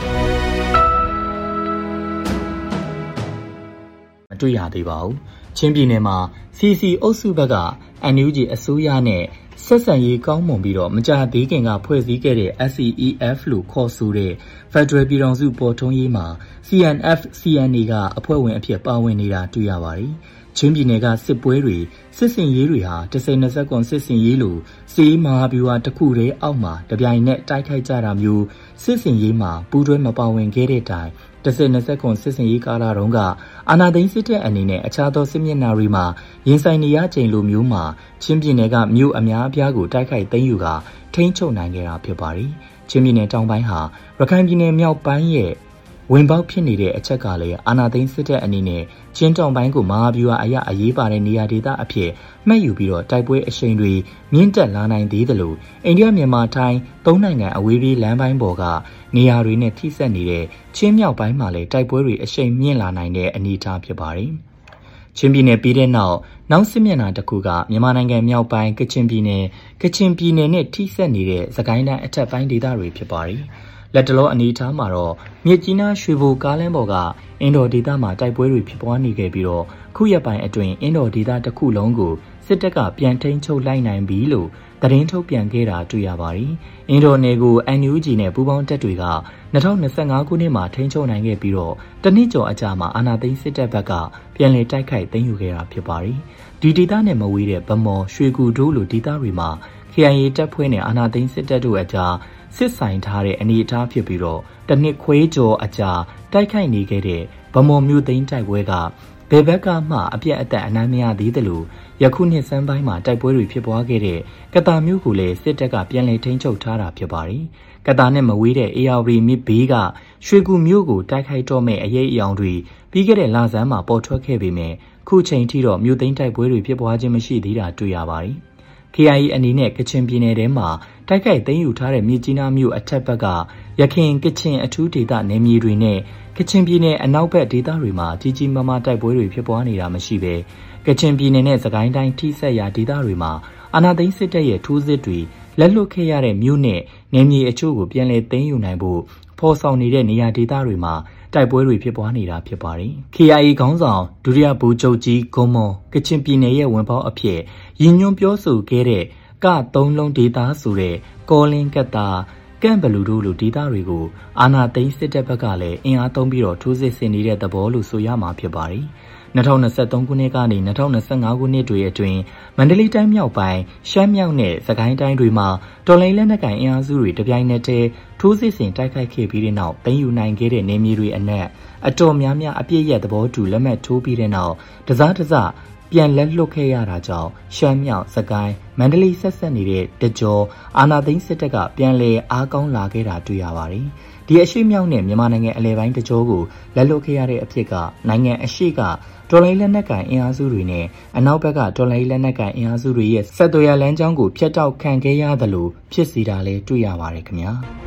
မတွေ့ရသေးပါဘူးချင်းပြည်နယ်မှာ CC အုပ်စုဘက်က NUG အစိုးရနဲ့ဆက်ဆံရေးကောင်းမွန်ပြီးတော့မကြာသေးခင်ကဖွဲ့စည်းခဲ့တဲ့ SCEF လို့ခေါ်ဆိုတဲ့ Federal ပြည်ထောင်စုပေါ်ထွန်းရေးမှာ CNF CNA ကအဖွဲ့ဝင်အဖြစ်ပါဝင်နေတာတွေ့ရပါတယ်ချင်းပြည်နယ်ကစစ်ပွဲတွေစစ်စင်ရေးတွေဟာ10-20ကွန်စစ်စင်ရေးလိုစီးမဟာဗျူဟာတစ်ခုတည်းအောက်မှာတပြိုင်နက်တိုက်ခိုက်ကြတာမျိုးစစ်စင်ရေးမှာပူးတွဲမပါဝင်ခဲ့တဲ့တိုင်10-20ကွန်စစ်စင်ရေးကာလတုန်းကအာဏာသိမ်းစစ်တပ်အနေနဲ့အခြားသောစစ်မျက်နှာတွေမှာရင်ဆိုင်နေရချိန်လိုမျိုးမှာချင်းပြည်နယ်ကမြို့အများအပြားကိုတိုက်ခိုက်သိမ်းယူကထိန်းချုပ်နိုင်ခဲ့တာဖြစ်ပါတယ်ချင်းပြည်နယ်တောင်ပိုင်းဟာရခိုင်ပြည်နယ်မြောက်ပိုင်းရဲ့ဝင်ပေါက်ဖြစ်နေတဲ့အချက်ကလည်းအာဏာသိမ်းစစ်တပ်အနေနဲ့ချင်းတောင်ပိုင်းကိုမဟာဗျူဟာအရအရေးပါတဲ့နေရာဒေသအဖြစ်မှတ်ယူပြီးတော့တိုက်ပွဲအရှိန်တွေမြင့်တက်လာနိုင်သေးသလိုအိန္ဒိယမြန်မာထိုင်းသုံးနိုင်ငံအဝေးပြေးလမ်းပိုင်းပေါ်ကနေရာတွေနဲ့ထိစပ်နေတဲ့ချင်းမြောက်ပိုင်းမှာလည်းတိုက်ပွဲတွေအရှိန်မြင့်လာနိုင်တဲ့အနေအထားဖြစ်ပါတယ်ချင်းပြည်နယ်ပြီးတဲ့နောက်စစ်မျက်နှာတစ်ခုကမြန်မာနိုင်ငံမြောက်ပိုင်းကချင်ပြည်နယ်နဲ့ထိစပ်နေတဲ့စကိုင်းတိုင်းအထက်ပိုင်းဒေသတွေဖြစ်ပါတယ်လက်တလောအနေအထားမှာတော့မြစ်ကြီးနားရွှေဘိုကားလမ်းပေါ်ကအင်ဒိုဒေသမှာတိုက်ပွဲတွေဖြစ်ပွားနေခဲ့ပြီးတော့ခုရက်ပိုင်းအတွင်းအင်ဒိုဒေသတစ်ခုလုံးကိုစစ်တပ်ကပြန်ထိန်းချုပ်လိုက်နိုင်ပြီလို့သတင်းထုတ်ပြန်ခဲ့တာတွေ့ရပါတယ်။အင်ဒိုနယ်ကို NUG နဲ့ပူးပေါင်းတပ်တွေက2025ခုနှစ်မှာထိန်းချုပ်နိုင်ခဲ့ပြီးတော့တနည်းကျော်အကြာမှာအာဏာသိမ်းစစ်တပ်ဘက်ကပြန်လည်တိုက်ခိုက်သိမ်းယူခဲ့တာဖြစ်ပါတယ်။ဒီဒေသနဲ့မဝေးတဲ့ဗမော်ရွှေကူတို့လိုဒေသတွေမှာ KIA တပ်ဖွဲ့နဲ့အာဏာသိမ်းစစ်တပ်တို့အကြားစစ်ဆိုင်ထားတဲ့အနေအထားဖြစ်ပြီးတော့တနစ်ခွေးကျော်အကြာတိုက်ခိုက်နေခဲ့တဲ့ဗမော်မြို့သိမ်းတိုက်ပွဲကဘယ်ဘက်ကမှအပြတ်အသတ်အနိုင်မရသေးသလိုယခုနှစ်စမ်းပိုင်းမှာတိုက်ပွဲတွေဖြစ်ပွားခဲ့တဲ့ကတာမြို့ကိုလည်းစစ်တပ်ကပြန်လည်ထိန်းချုပ်ထားတာဖြစ်ပါတယ်။ကတာနဲ့မဝေးတဲ့ ARV မြစ်ဘေးကရွှေကူမြို့ကိုတိုက်ခိုက်တော့မဲ့အရေးအယောင်တွေပြီးခဲ့တဲ့လဆန်းမှာပေါ်ထွက်ခဲ့ပေမဲ့ခုချိန်ထိတော့မြို့သိမ်းတိုက်ပွဲတွေဖြစ်ပွားခြင်းမရှိသေးတာတွေ့ရပါတယ်။ KIA အနေနဲ့ကချင်ပြည်နယ်ထဲမှာတိုက်ခိုက်သိမ်းယူထားတဲ့မြစ်ကြီးနားမြို့အထက်ဘက်ကရခိုင်ကချင်အထူးဒေသနယ်မြေတွေနဲ့ကချင်ပြည်နယ်အနောက်ဘက်ဒေသတွေမှာကြီးကြီးမားမားတိုက်ပွဲတွေဖြစ်ပွားနေတာမရှိဘဲကချင်ပြည်နယ်နဲ့စကိုင်းတိုင်းထိစပ်ရာဒေသတွေမှာအာဏာသိမ်းစစ်တပ်ရဲ့ထိုးစစ်တွေလက်လွတ်ခဲ့ရတဲ့မြို့နဲ့နယ်မြေအချို့ကိုပြန်လည်သိမ်းယူနိုင်ဖို့ဖော်ဆောင်နေတဲ့နေရာဒေသတွေမှာတိုက်ပွဲတွေဖြစ်ပွားနေတာဖြစ်ပါတယ်။ KIA ခေါင်းဆောင်ဒုတိယဗိုလ်ချုပ်ကြီးဂွန်မော်ကချင်ပြည်နယ်ရဲ့ဝင်ပေါက်အဖြစ်ရည်ညွှန်းပြောဆိုခဲ့တဲ့က3လုံးဒေသဆိုတဲ့ကောလင်းကတ်တာကန့်ဘလူတို့လိုဒေသတွေကိုအာဏာသိမ်းစစ်တပ်ဘက်ကလည်းအင်အားသုံးပြီးတော့ထိုးစစ်ဆင်နေတဲ့သဘောလို့ဆိုရမှာဖြစ်ပါတယ်။2023ခုနှစ်ကနေ2025ခုနှစ်တွေအတွင်းမန္တလေးတိုင်းမြောက်ပိုင်းရှမ်းမြောက်နဲ့စကိုင်းတိုင်းတွေမှာတော်လိုင်းလက်နက်ကိုင်အင်အားစုတွေတပြိုင်နက်တည်းထိုးစစ်ဆင်တိုက်ခိုက်ခဲ့ပြီးတဲ့နောက်သိမ်းယူနိုင်ခဲ့တဲ့နေမြေတွေအနက်အတော်များများအပြည့်ရဲ့သဘောတူလက်မှတ်ထိုးပြီးတဲ့နောက်တစားပြန်လက်လွတ်ခဲ့ရတာကြောင့်ရှမ်းမြောက်စကိုင်းမန္တလေးဆက်ဆက်နေတဲ့တကြောအာဏာသိမ်းစစ်တပ်ကပြန်လည်အားကောင်းလာခဲ့တာတွေ့ရပါတယ်။ဒီအရှိမြောက်နဲ့မြန်မာနိုင်ငံအလဲပိုင်းတကြောကိုလက်လွတ်ခဲ့ရတဲ့အဖြစ်ကနိုင်ငံအရှိကတော်လိုင်းလက်နက်ကိုင်အင်အားစုတွေနဲ့အနောက်ဘက်ကတော်လိုင်းလက်နက်ကိုင်အင်အားစုတွေရဲ့ဆက်သွယ်ရလမ်းကြောင်းကိုဖျက်တောက်ခံခဲ့ရသလိုဖြစ်စီတာလည်းတွေ့ရပါတယ်ခင်ဗျာ။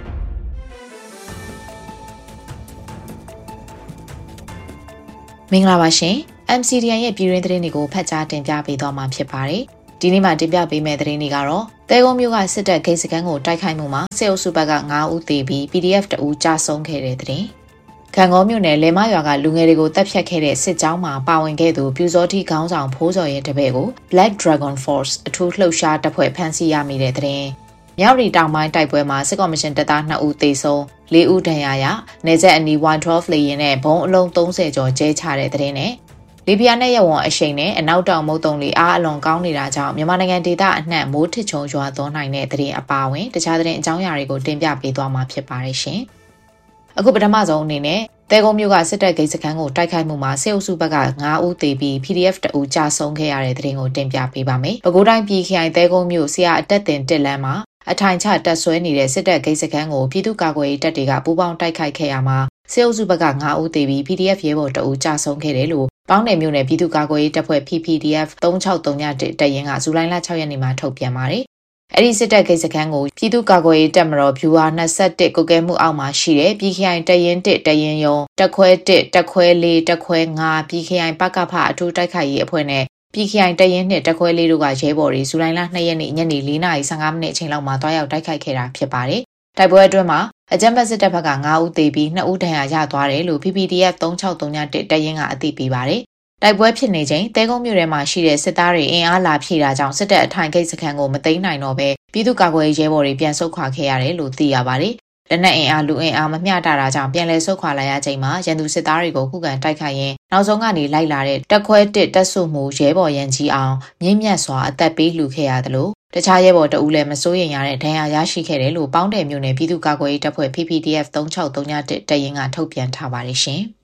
မင်္ဂလာပါရှင် MCDN ရဲ့ပြည်တွင်းသတင်းတွေကိုဖတ်ကြားတင်ပြပေးသွားမှာဖြစ်ပါတယ်။ဒီနေ့မှာတင်ပြပေးမယ့်သတင်းတွေကတော့တဲကုန်းမြို့ကစစ်တပ်ဂိတ်စခန်းကိုတိုက်ခိုက်မှုမှာစစ်အုပ်စုဘက်က9ဦးသေပြီး PDF 2ဦးကြာဆုံးခဲ့တဲ့သတင်း။ခံကောမြို့နယ်လေမရွာကလူငယ်တွေကိုတပ်ဖြတ်ခဲ့တဲ့စစ်ကြောင်းမှာပါဝင်ခဲ့သူပြူစောတိခေါင်းဆောင်ဖိုးစော်ရဲ့တပည့်ကို Black Dragon Force အထူးလှုပ်ရှားတပ်ဖွဲ့ဖမ်းဆီးရမိတဲ့သတင်း။မြောက်ရီတောင်ပိုင်းတိုက်ပွဲမှာစစ်ကော်မရှင်တပ်သား2ဦးသေဆုံး4ဦးဒဏ်ရာရနေဆက်အနီး 112 လေယာဉ်နဲ့ဘုံအလုံး30ကျော်ကျဲချတဲ့သတင်းနဲ့လီဘီယာနဲ့ရဝံအရှိန်နဲ့အနောက်တောင်မုတ်တုံလီအားအလွန်ကောင်းနေတာကြောင့်မြန်မာနိုင်ငံဒေသအနှံ့မိုးထစ်ချုံရွာသွန်းနိုင်တဲ့သတင်းအပါအဝင်တခြားသတင်းအကြောင်းအရာတွေကိုတင်ပြပေးသွားမှာဖြစ်ပါတယ်ရှင်။အခုပထမဆုံးအနေနဲ့တဲကုန်းမြို့ကစစ်တပ်ဂိတ်စခန်းကိုတိုက်ခိုက်မှုမှာစစ်အုပ်စုဘက်က9ဦးသေပြီး PDF 2ဦးကြာဆုံးခဲ့ရတဲ့သတင်းကိုတင်ပြပေးပါမယ်။ပဲခူးတိုင်းပြည်ခိုင်တဲကုန်းမြို့ဆရာအတက်တင်တက်လန်းမှာအထိုင်ချတက်ဆွဲနေတဲ့စစ်တပ်ဂိတ်စခန်းကိုပြည်သူ့ကာကွယ်ရေးတပ်တွေကပူးပေါင်းတိုက်ခိုက်ခဲ့ရမှာစစ်အုပ်စုဘက်က9ဦးသေပြီး PDF ရဲဘော်2ဦးကြာဆုံးခဲ့တယ်လို့ပေါင်းနယ်မြို့နယ်ပြည်သူ့ကာကွယ်ရေးတပ်ဖွဲ့ PPDF 3631တပ်ရင်းကဇူလိုင်လ6ရက်နေ့မှာထုတ်ပြန်ပါတယ်။အဲဒီစစ်တပ်ဂိတ်စခန်းကိုပြည်သူ့ကာကွယ်ရေးတပ်မတော် Viewer 21ကုကဲမှုအောက်မှာရှိတဲ့ပြည်ခိုင်တပ်ရင်း1တပ်ရင်းရုံးတပ်ခွဲ1တပ်ခွဲ4တပ်ခွဲ5ပြည်ခိုင်ပကဖအထူးတိုက်ခိုက်ရေးအဖွဲ့နဲ့ပြည်ခိုင်တပ်ရင်း2တပ်ခွဲ4တို့ကရဲဘော်တွေဇူလိုင်လ2ရက်နေ့ညနေ4:15မိနစ်အချိန်လောက်မှာတွားရောက်တိုက်ခိုက်ခဲ့တာဖြစ်ပါတယ်။တိုက်ပွဲအတွင်းမှာအကြမ်းဖက်စစ်တပ်ဘက်က9ဦးသေပြီး2ဦးဒဏ်ရာရသွားတယ်လို့ PPDF 3631တပ်ရင်းကအသိပေးပါတယ်။တိုက်ပွဲဖြစ်နေချိန်တဲကုန်းမြို့ထဲမှာရှိတဲ့စစ်သားတွေအင်အားလာဖြည့်တာကြောင့်စစ်တပ်အထိုင်ဂိတ်စခန်းကိုမသိမ်းနိုင်တော့ဘဲပြည်သူ့ကာကွယ်ရေးရဲဘော်တွေပြန်ဆုတ်ခွာခဲ့ရတယ်လို့သိရပါတယ်။လက်နက်အင်အားလူအင်အားမမျှတတာကြောင့်ပြန်လည်ဆုတ်ခွာလာရချိန်မှာရန်သူစစ်သားတွေကိုခုခံတိုက်ခိုက်ရင်းနောက်ဆုံးကနေလိုက်လာတဲ့တပ်ခွဲ1တပ်စုမှုရဲဘော်ရန်ကြီးအောင်မြင့်မြတ်စွာအသက်ပေးလှူခဲ့ရတယ်လို့တခြားရဲဘော်တအူးလည်းမစိုးရိမ်ရတဲ့ဒဏ်ရာရရှိခဲ့တယ်လို့ပေါင်းတယ်မြို့နယ်ပြည်သူ့ကာကွယ်ရေးတပ်ဖွဲ့ PPDF 3631တပ်ရင်းကထုတ်ပြန်ထားပါတယ်ရှင်။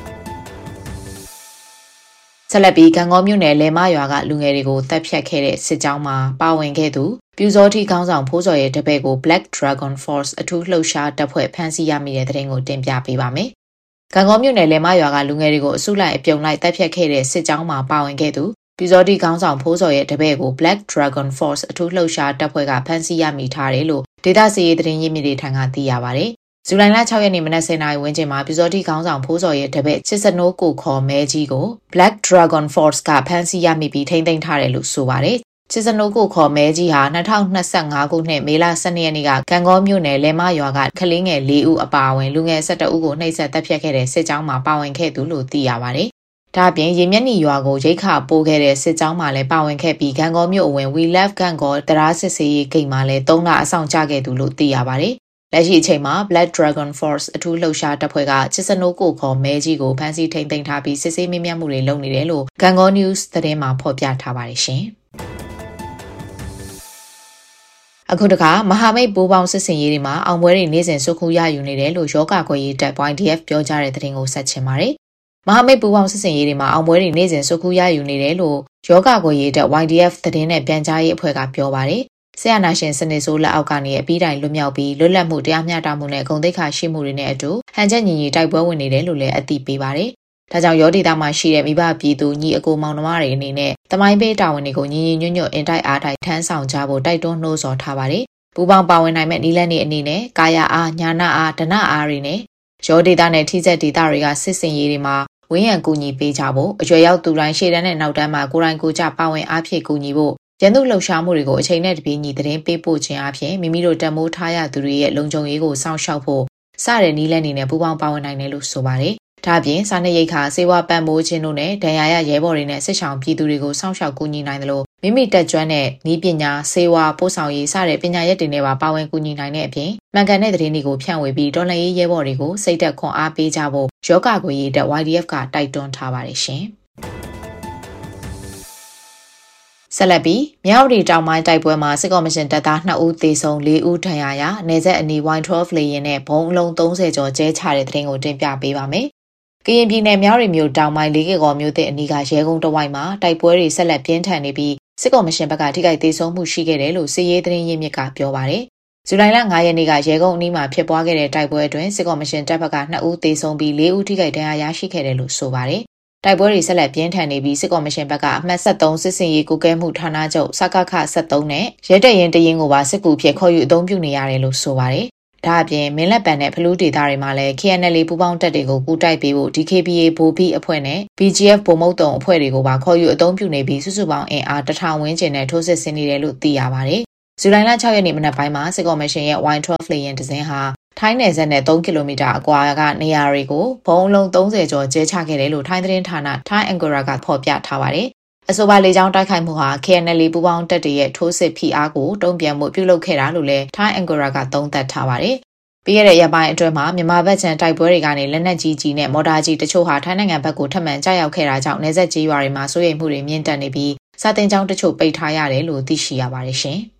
ဆက်လက်ပြီးကံကောမြို့နယ်လေမရွာကလူငယ်တွေကိုတပ်ဖြတ်ခဲ့တဲ့စစ်ကြောင်းမှာပါဝင်ခဲ့သူပြူစောတိခေါင်းဆောင်ဖိုးစော်ရဲ့တပည့်ကို Black Dragon Force အထူးလှုပ်ရှားတပ်ဖွဲ့ဖမ်းဆီးရမိတဲ့သတင်းကိုတင်ပြပေးပါမယ်။ကံကောမြို့နယ်လေမရွာကလူငယ်တွေကိုအစုလိုက်အပြုံလိုက်တပ်ဖြတ်ခဲ့တဲ့စစ်ကြောင်းမှာပါဝင်ခဲ့သူပြူစောတိခေါင်းဆောင်ဖိုးစော်ရဲ့တပည့်ကို Black Dragon Force အထူးလှုပ်ရှားတပ်ဖွဲ့ကဖမ်းဆီးရမိထားတယ်လို့ဒေသစီရေးသတင်းရင်းမြစ်တွေထံကသိရပါတယ်။ဇူလိုင်လ6ရက်နေ့မနက်10:00နာရီဝန်းကျင်မှာပြူစောတိခေါင်းဆောင်ဖိုးစော်ရဲ့တပည့်စစ်စနိုးကိုခေါ်မဲကြီးကို Black Dragon Force ကဖမ်းဆီးရမိပြီးထိန်းသိမ်းထားတယ်လို့ဆိုပါတယ်။စစ်စနိုးကိုခေါ်မဲကြီးဟာ2025ခုနှစ်မေလ12ရက်နေ့ကကံကောမြို့နယ်လေမရွာကကလေးငယ်4ဦးအပါအဝင်လူငယ်17ဦးကိုနှိပ်စက်တပ်ဖြတ်ခဲ့တဲ့စစ်ကြောင်းမှာပါဝင်ခဲ့သူလို့သိရပါတယ်။ဒါ့အပြင်ရေမျက်နှာရွာကိုရိတ်ခပိုးခဲ့တဲ့စစ်ကြောင်းမှာလည်းပါဝင်ခဲ့ပြီးကံကောမြို့အဝင် We Love ကံကောတရားစစ်ဆေးရေးဂိတ်မှာလည်း3လအဆောင်ကျခဲ့သူလို့သိရပါတယ်။လက်ရှိအချိန်မှာ Black Dragon Force အထူးလှုပ်ရှားတပ်ဖွဲ့ကချစ်စနိုးကိုခေါ်မဲကြီးကိုဖမ်းဆီးထိန်းသိမ်းထားပြီးစစ်ဆေးမေးမြန်းမှုတွေလုပ်နေတယ်လို့ကံကော News သတင်းမှာဖော်ပြထားပါတယ်ရှင်။အခုတခါမဟာမိတ်ပူးပေါင်းစစ်စင်ရေးတွေမှာအောင်ပွဲတွေနေ့စဉ်စုခုရယူနေတယ်လို့ရောဂါခွဲရေးတပ် YDF ပြောကြားတဲ့သတင်းကိုဆက်ချင်ပါတယ်။မဟာမိတ်ပူးပေါင်းစစ်စင်ရေးတွေမှာအောင်ပွဲတွေနေ့စဉ်စုခုရယူနေတယ်လို့ရောဂါခွဲရေးတပ် YDF သတင်းနဲ့ပြန်ကြားရေးအဖွဲ့ကပြောပါတယ်။ဆရာနာရှင်စနစ်ဆိုးလက်အောက်ကနေအပြီးတိုင်လွတ်မြောက်ပြီးလွတ်လပ်မှုတရားမျှတမှုနဲ့ဂုဏ်သိက္ခာရှိမှုတွေနဲ့အတူဟန်ချက်ညီညီတိုက်ပွဲဝင်နေတယ်လို့လည်းအသိပေးပါတယ်။ဒါကြောင့်ရောဒေတာမှာရှိတဲ့မိဘပြည်သူညီအကိုမောင်နှမတွေအနေနဲ့တမိုင်းပေးတာဝန်တွေကိုညီညီညွတ်ညွတ်အင်တိုက်အားတိုက်ထမ်းဆောင်ကြဖို့တိုက်တွန်းနှိုးဆော်ထားပါတယ်။ပူပေါင်းပါဝင်နိုင်မဲ့နည်းလမ်းတွေအနေနဲ့ကာယအားညာနာအားဒနာအားတွေနဲ့ရောဒေတာနဲ့ထိစက်ဒေတာတွေကစစ်စင်ရေးတွေမှာဝင်းရံကူညီပေးကြဖို့အရွယ်ရောက်သူတိုင်းရှေ့တန်းနဲ့နောက်တန်းမှာကိုယ်တိုင်ကိုယ်ကျပါဝင်အားဖြည့်ကူညီဖို့ရန်သူလှုပ်ရှားမှုတွေကိုအချိန်နဲ့တပြေးညီသတင်းပေးပို့ခြင်းအပြင်မိမိတို့တံမိုးထားရသူတွေရဲ့လုံခြုံရေးကိုစောင့်ရှောက်ဖို့စတဲ့နည်းလမ်းတွေနဲ့ပူးပေါင်းပါဝင်နိုင်တယ်လို့ဆိုပါတယ်။ဒါ့အပြင်စာနယ်ရိပ်ခါစေဝါပံ့ပိုးခြင်းတို့နဲ့ဒဏ်ရာရရဲဘော်တွေနဲ့စစ်ဆောင်ပြည်သူတွေကိုစောင့်ရှောက်ကူညီနိုင်တယ်လို့မိမိတက်ကျွမ်းတဲ့နည်းပညာစေဝါပို့ဆောင်ရေးစတဲ့ပညာရပ်တွေနဲ့ပါဝင်ကူညီနိုင်တဲ့အပြင်မှန်ကန်တဲ့သတင်းတွေကိုဖြန့်ဝေပြီးတော်လှန်ရေးရဲဘော်တွေကိုစိတ်သက်ခွန်အားပေးကြဖို့ရောဂါခွေရေးတပ် YDF ကတိုက်တွန်းထားပါတယ်ရှင်။ဆက်လက်ပြီးမြောက်ရီတောင်ပိုင်းတိုက်ပွဲမှာစစ်ကော်မရှင်တပ်သား2ဦးသေဆုံး4ဦးဒဏ်ရာရနေဆက်အနီး 112 လေယာဉ်နဲ့ဘုံအလုံး30ကျော်ကျဲချတဲ့သတင်းကိုတင်ပြပေးပါမယ်။ကရင်ပြည်နယ်မြောက်ရီမြို့တောင်ပိုင်း၄ကီကောမြို့တဲ့အနီးကရဲကုန်းတဝိုက်မှာတိုက်ပွဲတွေဆက်လက်ပြင်းထန်နေပြီးစစ်ကောင်မရှင်ဘက်ကထိခိုက်ဒေဆုံးမှုရှိခဲ့တယ်လို့စစ်ရေးသတင်းရင်းမြစ်ကပြောပါတယ်။ဇူလိုင်လ9ရက်နေ့ကရဲကုန်းအနီးမှာဖြစ်ပွားခဲ့တဲ့တိုက်ပွဲအတွင်းစစ်ကောင်မရှင်တပ်ဘက်က2ဦးသေဆုံးပြီး4ဦးထိခိုက်ဒဏ်ရာရရှိခဲ့တယ်လို့ဆိုပါတယ်။တိုက်ပွဲတွေဆက်လက်ပြင်းထန်နေပြီးစစ်ကောင်မရှင်ဘက်ကအမှတ်73စစ်စင်ရေးကုကဲမှုဌာနချုပ်စကခ73နဲ့ရဲတပ်ရင်းတရင်ကိုပါစစ်ကူဖြစ်ခေါ်ယူအသုံးပြုနေရတယ်လို့ဆိုပါတယ်။ဒါအပြင်မင်းလက်ပံနဲ့ဖလူးဒေသတွေမှာလည်း KNL ပူးပေါင်းတပ်တွေကိုကူတိုက်ပေးဖို့ DKBA ဗိုလ်ဘီအဖွဲ့နဲ့ BGF ဗိုလ်မုတ်တုံအဖွဲ့တွေကိုပါခေါ်ယူအသုံးပြုနေပြီးစုစုပေါင်းအင်အား1000ဝန်းကျင်နဲ့ထိုးစစ်ဆင်နေတယ်လို့သိရပါတယ်။ဇူလိုင်လ6ရက်နေ့မနက်ပိုင်းမှာစစ်ကောင်မရှင်ရဲ့ Y12 လေယာဉ်တစ်စင်းဟာထိုင်းနယ်စပ်နဲ့3ကီလိုမီတာအကွာကနေရာတွေကိုဘုံလုံး30ကျော်ကျဲချခဲ့တယ်လို့ထိုင်းသတင်းဌာန Thai Angkora ကဖော်ပြထားပါတယ်။အဆိုပါလေကြောင်းတိုက်ခိုက်မှုဟာ KNL ပူးပေါင်းတပ်တွေရဲ့ထိုးစစ်ဖိအားကိုတုံ့ပြန်မှုပြုလုပ်ခဲ့တာလို့လည်း Thai Angkora ကသုံးသပ်ထားပါတယ်။ပြီးခဲ့တဲ့ရက်ပိုင်းအတွင်းမှာမြန်မာဘက်ခြမ်းတိုက်ပွဲတွေကနေလက်နက်ကြီးနဲ့မော်တာကြီးတချို့ဟာထိုင်းနိုင်ငံဘက်ကိုထပ်မံကျရောက်ခဲ့တာကြောင့်နေဆက်ကြီးရွာတွေမှာစိုးရိမ်မှုတွေမြင့်တက်နေပြီးစာတင်ကျောင်းတချို့ပိတ်ထားရတယ်လို့သိရှိရပါတယ်ရှင်။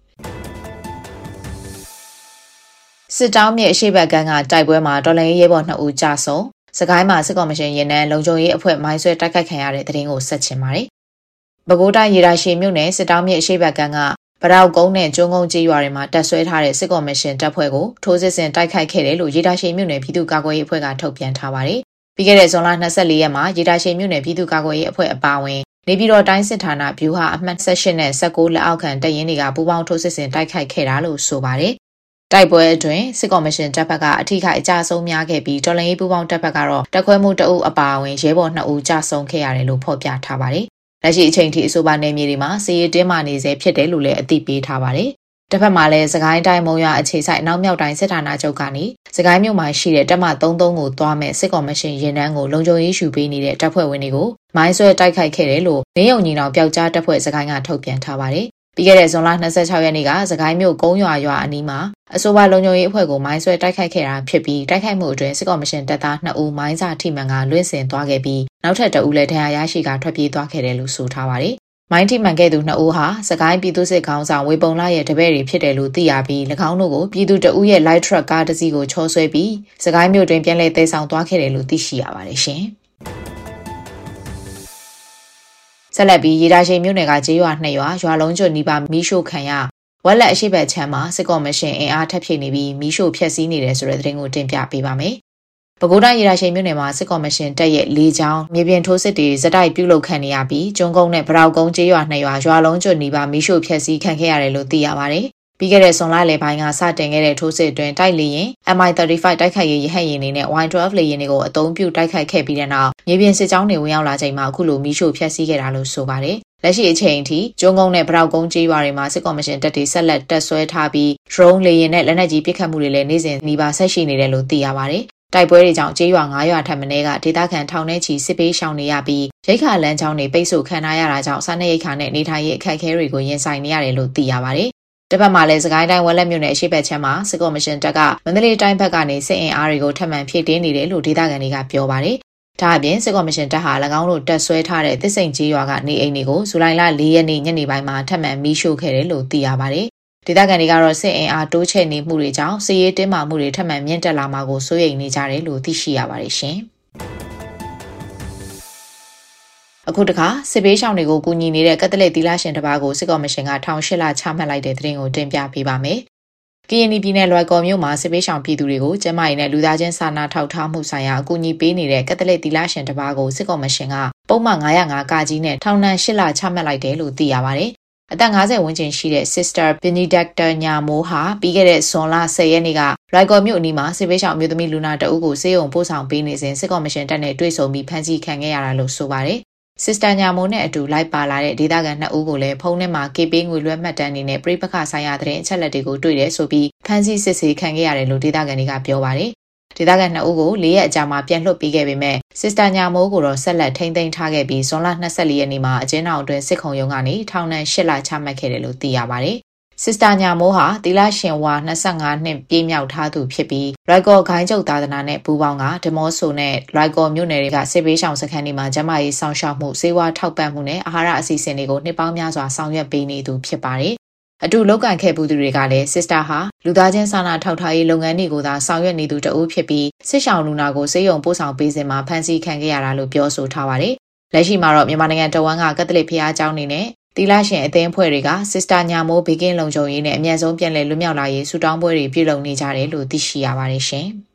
စစ်တောင်းမြစ်အရှိတ်ဘက်ကန်းကတိုက်ပွဲမှာတော်လှန်ရေးရဲဘော်2ဦးကြာဆုံးစကိုင်းမှာစစ်ကောင်မရှင်ရင်နှန်းလုံခြုံရေးအဖွဲ့မိုင်းဆွဲတိုက်ခိုက်ခံရတဲ့တဲ့ရင်ကိုဆက်ချင်ပါတယ်။ပဲခူးတိုင်းရေတာရှည်မြို့နယ်စစ်တောင်းမြစ်အရှိတ်ဘက်ကန်းကဗရောက်ကုန်းနဲ့ကျွန်းကုန်းကျေးရွာတွေမှာတပ်ဆွဲထားတဲ့စစ်ကောင်မရှင်တပ်ဖွဲ့ကိုထိုးစစ်ဆင်တိုက်ခိုက်ခဲ့တယ်လို့ရေတာရှည်မြို့နယ်ပြည်သူ့ကာကွယ်ရေးအဖွဲ့ကထုတ်ပြန်ထားပါတယ်။ပြီးခဲ့တဲ့ဇွန်လ24ရက်မှာရေတာရှည်မြို့နယ်ပြည်သူ့ကာကွယ်ရေးအဖွဲ့အပါအဝင်နေပြည်တော်တိုင်းစစ်ဌာနဗျူဟာအမှတ်18နဲ့19လက်အောက်ခံတပ်ရင်းတွေကပူးပေါင်းထိုးစစ်ဆင်တိုက်ခိုက်ခဲ့တာလို့ဆိုပါတယ်။တိုက်ပွဲအတွင်းစစ်ကောင်မရှင်တပ်ဘက်ကအထိခိုက်အကျဆုံးများခဲ့ပြီးတော်လှန်ရေးပူးပေါင်းတပ်ဘက်ကတော့တပ်ခွဲမှုတအုပ်အပါအဝင်ရဲဘော်2ဦးကြာဆုံးခဲ့ရတယ်လို့ဖော်ပြထားပါတယ်။လက်ရှိအချိန်ထိအဆိုပါနယ်မြေတွေမှာစစ်ရေးတင်းမာနေစေဖြစ်တယ်လို့လည်းအသိပေးထားပါတယ်။တစ်ဖက်မှာလည်းစကိုင်းတိုင်းမုံရွာအခြေစိုက်နောက်မြောက်တိုင်းစစ်ဌာနချုပ်ကနေစကိုင်းမြို့မှာရှိတဲ့တပ်မ33ကိုသွားမဲ့စစ်ကောင်မရှင်ရင်နှန်းကိုလုံခြုံရေးယူပေးနေတဲ့တပ်ဖွဲ့ဝင်တွေကိုမိုင်းဆွဲတိုက်ခိုက်ခဲ့တယ်လို့နေုံညီနောင်ပျောက်ကြားတပ်ဖွဲ့စကိုင်းကထုတ်ပြန်ထားပါတယ်။ပြီးခဲ့တဲ့ဇွန်လ26ရက်နေ့ကစကိုင်းမြို့ကုန်းရွာအနီးမှာအဆိုပါလုံခြုံရေးအဖွဲ့ကိုမိုင်းဆွဲတိုက်ခိုက်ခဲ့တာဖြစ်ပြီးတိုက်ခိုက်မှုအတွင်းစစ်ကောင်မရှင်တပ်သား2ဦးမိုင်းစာထိမှန်ကလွင့်စင်သွားခဲ့ပြီးနောက်ထပ်2ဦးလည်းဒဏ်ရာရရှိကထွက်ပြေးသွားခဲ့တယ်လို့ဆိုထားပါတယ်။မိုင်းထိမှန်ခဲ့သူ2ဦးဟာစကိုင်းပြည်သူ့စစ်ခေါင်းဆောင်ဝေပုံလာရဲ့တပည့်တွေဖြစ်တယ်လို့သိရပြီး၎င်းတို့ကိုပြည်သူ2ဦးရဲ့ light truck ကားတစ်စီးကိုချောဆွဲပြီးစကိုင်းမြို့တွင်ပြန်လည်သယ်ဆောင်သွားခဲ့တယ်လို့သိရှိရပါတယ်ရှင်။ဆက်လက်ပြီးရေတာရှိန်မြို့နယ်ကကျေးရွာ2ရွာလုံးကျွတ်နီးပါးမီးရှို့ခံရဝက်လက်အရှိတ်ဘက်ချမ်းမှာစစ်ကောင်မရှင်အင်အားထပ်ဖြည့်နေပြီးမီးရှို့ဖျက်ဆီးနေတယ်ဆိုတဲ့သတင်းကိုတင်ပြပေးပါမယ်။ပဲခူးတိုင်းရေတာရှိန်မြို့နယ်မှာစစ်ကောင်မရှင်တပ်ရဲ့၄ချောင်းမြေပြင်ထိုးစစ်တွေဇတိုက်ပြုလုပ်ခံနေရပြီးကျွန်းကုန်းနဲ့ဗရောက်ကုန်းကျေးရွာ2ရွာလုံးကျွတ်နီးပါးမီးရှို့ဖျက်ဆီးခံခဲ့ရတယ်လို့သိရပါတယ်။ပြီးခဲ့တဲ့ဇွန်လလယ်ပိုင်းကစတင်ခဲ့တဲ့ထိုးစစ်အတွင်းတိုက်လေရင် MI-35 တိုက်ခိုက်ရေးရဟတ်ယာဉ်တွေနဲ့ Y12 လေယာဉ်တွေကိုအသုံးပြုတိုက်ခိုက်ခဲ့ပြီးတဲ့နောက်မြေပြင်စစ်ကြောင်းတွေဝင်ရောက်လာချိန်မှာအခုလိုမီးရှို့ဖျက်ဆီးခဲ့တာလို့ဆိုပါတယ်။လက်ရှိအချိန်ထိကျွန်းကုန်းနဲ့ဗရောက်ကုန်းကျေးရွာတွေမှာစစ်ကောင်မရှင်တပ်တွေဆက်လက်တပ်ဆွဲထားပြီး drone လေယာဉ်နဲ့လက်နက်ကြီးပစ်ခတ်မှုတွေလည်းနေ့စဉ်နှီးပါဆက်ရှိနေတယ်လို့သိရပါတယ်။တိုက်ပွဲတွေကြောင့်ကျေးရွာ9ရွာထပ်မံကဒေသခံထောင်ထဲချီစစ်ပေးရှောင်နေရပြီးရိက္ခာလမ်းကြောင်းတွေပိတ်ဆို့ခံထားရတာကြောင့်စားနပ်ရိက္ခာနဲ့နေထိုင်ရေးအခက်အခဲတွေကိုရင်ဆိုင်နေရတယ်လို့သိရပါတယ်။တစ်ဖက်မှာလည်းစကိုင်းတိုင်းဝက်လက်မြို့နယ်အရှိတ်ဘက်ချမ်းမှာစစ်ကောင်မရှင်တပ်ကမန္တလေးတိုင်းဘက်ကနေစစ်အင်အားတွေကိုထပ်မံဖြည့်တင်းနေတယ်လို့ဒေသခံတွေကပြောပါတယ်။ဒါအပြင်စစ်ကောင်မရှင်တပ်ဟာ၎င်းတို့တပ်ဆွဲထားတဲ့သစ်စိန်ကြီးရွာကနေအိမ်တွေကိုဇူလိုင်လ4ရက်နေ့ညနေပိုင်းမှာထပ်မံမီးရှို့ခဲ့တယ်လို့သိရပါတယ်။ဒေသခံတွေကတော့စစ်အင်အားတိုးချဲ့နေမှုတွေကြောင့်စစ်ရေးတင်းမာမှုတွေထပ်မံမြင့်တက်လာမှာကိုစိုးရိမ်နေကြတယ်လို့သိရှိရပါတယ်ရှင်။အခုတခါစစ်ပေးရှောင်းတွေကိုကူညီနေတဲ့ကက်သလစ်သီလရှင်တစ်ပါးကိုစစ်ကောင်မရှင်က18လချမှတ်လိုက်တဲ့သတင်းကိုတင်ပြပေးပါမယ်။ကရင်ပြည်နယ်လွိုင်ကော်မြို့မှာစစ်ပေးရှောင်းပြည်သူတွေကိုကျန်းမာရေးနဲ့လူသားချင်းစာနာထောက်ထားမှုဆိုင်ရာအကူအညီပေးနေတဲ့ကက်သလစ်သီလရှင်တစ်ပါးကိုစစ်ကောင်မရှင်ကပုံမှန်905ကကြီးနဲ့ထောင်ဒဏ်8လချမှတ်လိုက်တယ်လို့သိရပါတယ်။အသက်50ဝန်းကျင်ရှိတဲ့ Sister Benedicta ညာမိုးဟာပြီးခဲ့တဲ့ဇွန်လ10ရက်နေ့ကလွိုင်ကော်မြို့အနီးမှာစစ်ပေးရှောင်းအမျိုးသမီးလူနာတအုပ်ကိုဆေးရုံပို့ဆောင်ပေးနေစဉ်စစ်ကောင်မရှင်တပ်နဲ့တွေ့ဆုံပြီးဖမ်းဆီးခံခဲ့ရတာလို့ဆိုပါတယ်။ Sister ညာမိုးနဲ့အတူလိုက်ပါလာတဲ့ဒေသခံ2ဦးကိုလည်းဖုန်းထဲမှာကေပေးငွေလွှဲမှတ်တမ်းအနေနဲ့ပြိပခဆိုင်ရာသတင်းအချက်အလက်တွေကိုတွေ့တယ်ဆိုပြီးဖမ်းဆီးစစ်ဆေးခံခဲ့ရတယ်လို့ဒေသခံတွေကပြောပါတယ်။ဒေသခံ2ဦးကို4ရက်အကြာမှာပြန်လွှတ်ပေးခဲ့ပေမဲ့ Sister ညာမိုးကိုတော့ဆက်လက်ထိန်းသိမ်းထားခဲ့ပြီးဇွန်လ24ရက်နေ့မှာအကျဉ်းထောင်အတွင်းစစ်ခုံရုံးကနေထောင်ဒဏ်8လချမှတ်ခဲ့တယ်လို့သိရပါတယ်။ Sister ညာမိုးဟာသီလရှင်ဝါ25နှစ်ပြည့်မြောက်ထားသူဖြစ်ပြီးလွိုင်ကော်ဂိုင်းကျုပ်သာသနာနဲ့ပူးပေါင်းကဒီမော့ဆိုနဲ့လွိုင်ကော်မြို့နယ်တွေကစစ်ပေးရှောင်စခန်းတွေမှာကျန်းမာရေးစောင့်ရှောက်မှုစေဝါထောက်ပံ့မှုနဲ့အာဟာရအစီအစဉ်တွေကိုနှစ်ပေါင်းများစွာဆောင်ရွက်ပေးနေသူဖြစ်ပါတယ်အတူလောက်ကန်ခဲ့ပူသူတွေကလည်း Sister ဟာလူသားချင်းစာနာထောက်ထားရေးလုပ်ငန်းတွေကိုသာဆောင်ရွက်နေသူတဦးဖြစ်ပြီးစစ်ရှောင်လူနာကိုစေယုံပို့ဆောင်ပေးစဉ်မှာဖမ်းဆီးခံခဲ့ရတာလို့ပြောဆိုထားပါတယ်။လက်ရှိမှာတော့မြန်မာနိုင်ငံတဝန်းကကက်သလစ်ဘုရားကျောင်းတွေနဲ့သီလရှင်အသင်းအဖွဲ့တွေက Sister ညာမိုးဘေကင်းလုံခြုံရေးနဲ့အမြန်ဆုံးပြန်လည်လွတ်မြောက်လာရေးဆုတောင်းပွဲတွေပြုလုပ်နေကြတယ်လို့သိရှိရပါတယ်ရှင်။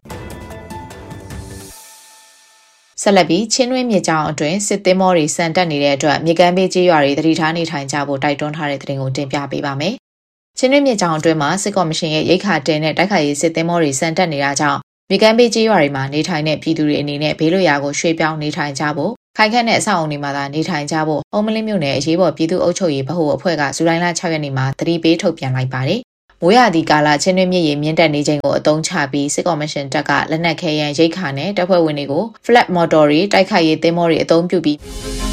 ဆက်လက်ပြီးချင်းတွင်းမြေကြောင်အတွင်းစစ်သင်းမောတွေစံတက်နေတဲ့အတွက်မြေကမ်းဘေးကျေးရွာတွေတတိထားနေထိုင်ကြဖို့တိုက်တွန်းထားတဲ့သတင်းကိုတင်ပြပေးပါမယ်။ချင်းတွင်းမြေကြောင်အတွင်းမှာစစ်ကော်မရှင်ရဲ့ရိတ်ခါတဲနဲ့တိုက်ခိုက်ရေးစစ်သင်းမောတွေစံတက်နေတာကြောင့်မြေကမ်းဘေးကျေးရွာတွေမှာနေထိုင်တဲ့ပြည်သူတွေအနေနဲ့ဘေးလွတ်ရာကိုရွှေ့ပြောင်းနေထိုင်ကြဖို့ခိုင်ခန့်တဲ့အဆောက်အုံတွေမှာသာနေထိုင်ကြဖို့အုံးမလင်းမြို့နယ်အရေးပေါ်ပြည်သူ့အုပ်ချုပ်ရေးဗဟိုအဖွဲ့ကဇူလိုင်လ 6 ရက်နေ့မှာသတိပေးထုတ်ပြန်လိုက်ပါတယ်။မိုးရာသီကာလချင်းတွင်းမြစ်ရေမြင့်တက်နေချိန်ကိုအသုံးချပြီးစစ်ကော်မရှင်တပ်ကလက်နက်ခဲယမ်းရိတ်ခါနဲ့တပ်ဖွဲ့ဝင်တွေကို flat motor တွေတိုက်ခိုက်ရေးသင်းမောတွေအသုံးပြုပြီး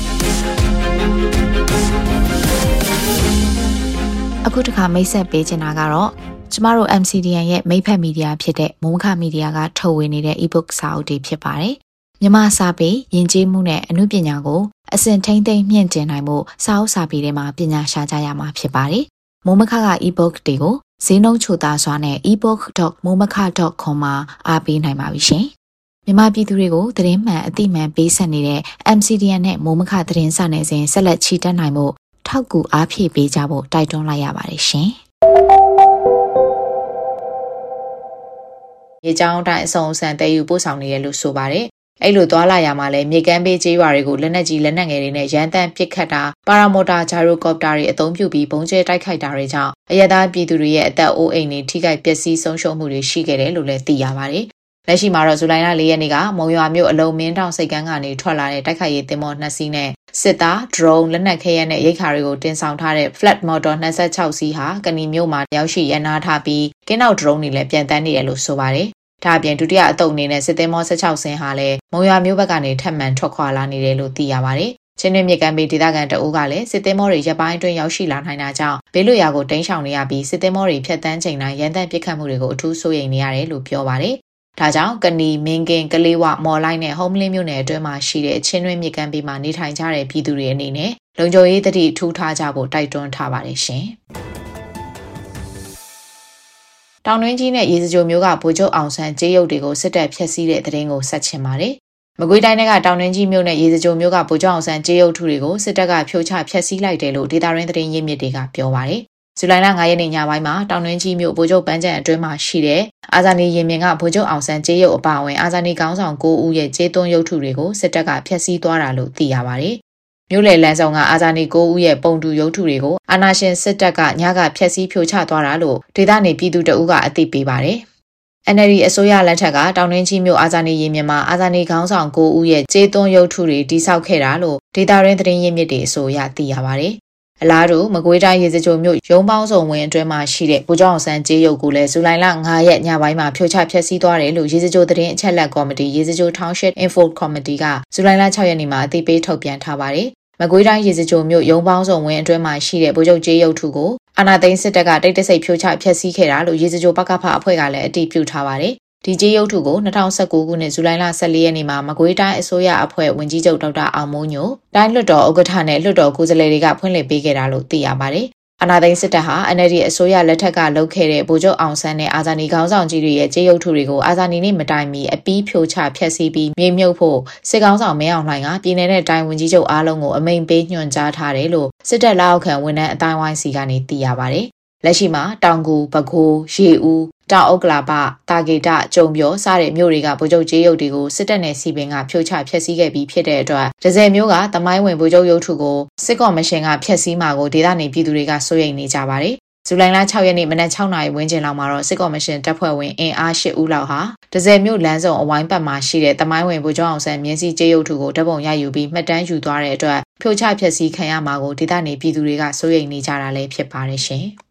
အခုတခါမိတ်ဆက်ပေးချင်တာကတော့ကျမတို့ MCDN ရဲ့မိတ်ဖက်မီဒီယာဖြစ်တဲ့မိုးမခမီဒီယာကထုတ်ဝေနေတဲ့ ebook စာအုပ်တွေဖြစ်ပါတယ်။မြန်မာစာပေယဉ်ကျေးမှုနဲ့အမှုပညာကိုအစဉ်ထိမ့်သိမ်းမြင့်တင်နိုင်မှုစာအုပ်စာပေတွေမှာပညာရှာကြရမှာဖြစ်ပါတယ်။မိုးမခက ebook တွေကိုဈေးနှုန်းချိုသာစွာနဲ့ ebook.momaka.com မှာအားပေးနိုင်ပါပြီရှင်။မြန်မာပြည်သူတွေကိုသတင်းမှန်အသိမှန်ပေးဆက်နေတဲ့ MCDN နဲ့မိုးမခသတင်းစာနယ်စဉ်ဆက်လက်ချီတက်နိုင်မှုထောက်ကူအားဖြည့်ပေးကြဖို့တိုက်တွန်းလိုက်ရပါတယ်ရှင်။ရေကြောင်းတိုင်းအစုံအစံတည်ယူပို့ဆောင်နေတယ်လို့ဆိုပါတယ်။အဲ့လိုသွားလာရမှာလဲမြေကမ်းဘေးကျေးရွာတွေကိုလက်နက်ကြီးလက်နက်ငယ်တွေနဲ့ရန်တမ်းပစ်ခတ်တာပါရာမော်တာဂျာရိုကော်ပတာတွေအသုံးပြုပြီးဘုံကျဲတိုက်ခိုက်တာတွေကြောင့်အရသာပြည်သူတွေရဲ့အသက်အိုးအိမ်တွေထိခိုက်ပျက်စီးဆုံးရှုံးမှုတွေရှိခဲ့တယ်လို့လည်းသိရပါတယ်။လက်ရှိမှာတော့ဇူလိုင်လ 4 ရက်နေ့ကမုံရွာမြို့အလုံးမင်းတောင်စိတ်ကမ်းကနေထွက်လာတဲ့တိုက်ခိုက်ရေးသင်္ဘော2စီးနဲ့စစ်သား drone လက်နက်ခဲယမ်းနဲ့ရိတ်ခါတွေကိုတင်ဆောင်ထားတဲ့ flat motor 26စီးဟာကဏီမြို့မှာရောက်ရှိရန်နာထားပြီးကင်းနောက် drone တွေလည်းပြန်တန်းနေတယ်လို့ဆိုပါတယ်။ဒါအပြင်ဒုတိယအသုတ်အနေနဲ့စစ်သင်းမော16စင်းဟာလည်းမုံရွာမြို့ဘက်ကနေထပ်မံထွက်ခွာလာနေတယ်လို့သိရပါတယ်။ချင်းတွင်းမြစ်ကမ်းဘေးဒေသခံတအုပ်ကလည်းစစ်သင်းမောတွေရပ်ပိုင်းအတွင်းရောက်ရှိလာနိုင်တာကြောင့်ဘေးလွတ်ရာကိုတိမ်းရှောင်နေရပြီးစစ်သင်းမောတွေဖြတ်တန်းချိန်တိုင်းရန်တမ်းပစ်ခတ်မှုတွေကိုအထူးစိုးရိမ်နေရတယ်လို့ပြောပါတယ်။ဒါကြောင့်ကဏီမင်းကင်ကလေးဝမော်လိုက်နဲ့ဟုံးမလင်းမြို့နယ်အတွင်းမှာရှိတဲ့ချင်းတွင်းမြစ်ကမ်းဘေးမှာနေထိုင်ကြတဲ့ပြည်သူတွေအနေနဲ့လုံခြုံရေးသတိထူးထားကြဖို့တိုက်တွန်းထားပါတယ်ရှင်။တောင်တွင်းကြီးနဲ့ရေစကြိုမျိုးကဗိုလ်ချုပ်အောင်ဆန်းကျေးရုပ်တွေကိုစစ်တပ်ဖျက်ဆီးတဲ့သတင်းကိုဆက်ချင်ပါတယ်။မကွေးတိုင်းကတောင်တွင်းကြီးမျိုးနဲ့ရေစကြိုမျိုးကဗိုလ်ချုပ်အောင်ဆန်းကျေးရုပ်ထုတွေကိုစစ်တပ်ကဖြိုချဖျက်ဆီးလိုက်တယ်လို့ဒေသရင်းသတင်းရင်းမြစ်တွေကပြောပါတယ်။ဇူလိုင်လ 5 ရက်နေ့ညပိုင်းမှာတောင်တွင်းကြီးမျိုးဗိုလ်ချုပ်ပန်းချံအတွင်းမှာရှိတဲ့အာဇာနည်ရင်မြင်ကဗိုလ်ချုပ်အောင်ဆန်းကျေးရုပ်အပါအဝင်အာဇာနည်ခေါင်းဆောင်9ဦးရဲ့ကျေးသွန်းရုပ်ထုတွေကိုစစ်တပ်ကဖျက်ဆီးသွားတာလို့သိရပါတယ်။မြို့လေလန်းဆောင်ကအာဇာနည်9ဦးရဲ့ပုံတူရုပ်ထုတွေကိုအာဏာရှင်စစ်တပ်ကညကဖျက်ဆီးဖြိုချသွားတာလို့ဒေသနေပြည်သူတအုပ်ကအသိပေးပါတယ်။ NLD အစိုးရလက်ထက်ကတောင်တွင်းကြီးမြို့အာဇာနည်ရင်မြင်မှာအာဇာနည်ခေါင်းဆောင်9ဦးရဲ့ကျေးသွန်းရုပ်ထုတွေတိစောက်ခဲ့တာလို့ဒေသရင်းသတင်းရင်းမြစ်တွေအဆိုအရသိရပါတယ်။အလားတူမကွေးတိုင်းရေစကြိုမြို့ရုံးပေါင်းစုံဝင်အတွင်းမှာရှိတဲ့ဗိုလ်ချုပ်အောင်ဆန်းကျေးရုပ်ကိုလည်းဇူလိုင်လ 5 ရက်ညပိုင်းမှာဖြိုချဖျက်ဆီးသွားတယ်လို့ရေစကြိုသတင်းအချက်လက်ကော်မတီရေစကြို Township Info Committee ကဇူလိုင်လ 6 ရက်နေ့မှာအသိပေးထုတ်ပြန်ထားပါတယ်။မကွေးတိုင်းရေစကြိုမြို့ရုံးပေါင်းစုံဝင်အတွင်းမှာရှိတဲ့ဗိုလ်ချုပ်ကျေးရုပ်ထုကိုအာဏာသိမ်းစစ်တပ်ကတိတ်တဆိတ်ဖြိုချဖျက်ဆီးခဲ့တာလို့ရေစကြိုပကဖအဖွဲ့ကလည်းအတည်ပြုထားပါတယ်။ဒီကျေးရုပ်ထုကို2019ခုနှစ်ဇူလိုင်လ 14 ရက်နေ့မှာမကွေးတိုင်းအစိုးရအဖွဲ့ဝန်ကြီးချုပ်ဒေါက်တာအောင်မိုးညိုတိုင်းလွှတ်တော်ဥက္ကဋ္ဌနဲ့လွှတ်တော်ကိုယ်စားလှယ်တွေကဖွင့်လှစ်ပေးခဲ့တာလို့သိရပါတယ်။အာဏာသိမ်းစစ်တပ်ဟာ NLD အစိုးရလက်ထက်ကလုပ်ခဲ့တဲ့ဗိုလ်ချုပ်အောင်ဆန်းနဲ့အာဇာနည်ခေါင်းဆောင်ကြီးတွေရဲ့ကျေးရုပ်ထုတွေကိုအာဇာနည်နေ့မတိုင်မီအပီးဖြိုချဖျက်ဆီးပြီးမြေမြုပ်ဖို့စစ်ကောင်ဆောင်မင်းအောင်လှိုင်ကပြည်내နဲ့တိုင်းဝန်ကြီးချုပ်အားလုံးကိုအမိန့်ပေးညွှန်ကြားထားတယ်လို့စစ်တပ်လက်အောက်ခံဝန်ထမ်းအတိုင်းဝိုင်းစီကနေသိရပါတယ်။လက်ရှိမှာတောင်ကူ၊ပဲခူး၊ရေဦးတောင်ဥက္ကလာပတာဂေတကျုံပြောစတဲ့မြို့တွေကဗိုလ်ချုပ်ကျေးရုပ်တွေကိုစစ်တပ်နဲ့စီပင်ကဖြိုချဖျက်ဆီးခဲ့ပြီးဖြစ်တဲ့အတွက်ဒဇယ်မျိုးကသမိုင်းဝင်ဗိုလ်ချုပ်ရုပ်ထုကိုစစ်ကော်မရှင်ကဖျက်ဆီးမှာကိုဒေသနေပြည်သူတွေကစိုးရိမ်နေကြပါတယ်။ဇူလိုင်လ 6 ရက်နေ့မနက် 6 နာရီဝန်းကျင်လောက်မှာတော့စစ်ကော်မရှင်တပ်ဖွဲ့ဝင်အင်အား 8 ဦးလောက်ဟာဒဇယ်မျိုးလမ်းစုံအဝိုင်းပတ်မှာရှိတဲ့သမိုင်းဝင်ဗိုလ်ချုပ်အောင်ဆန်းမြင်းစီကျေးရုပ်ထုကိုတပ်ပုံရယူပြီးမှတ်တမ်းယူသွားတဲ့အတွက်ဖြိုချဖျက်ဆီးခံရမှာကိုဒေသနေပြည်သူတွေကစိုးရိမ်နေကြတာလည်းဖြစ်ပါတယ်ရှင်။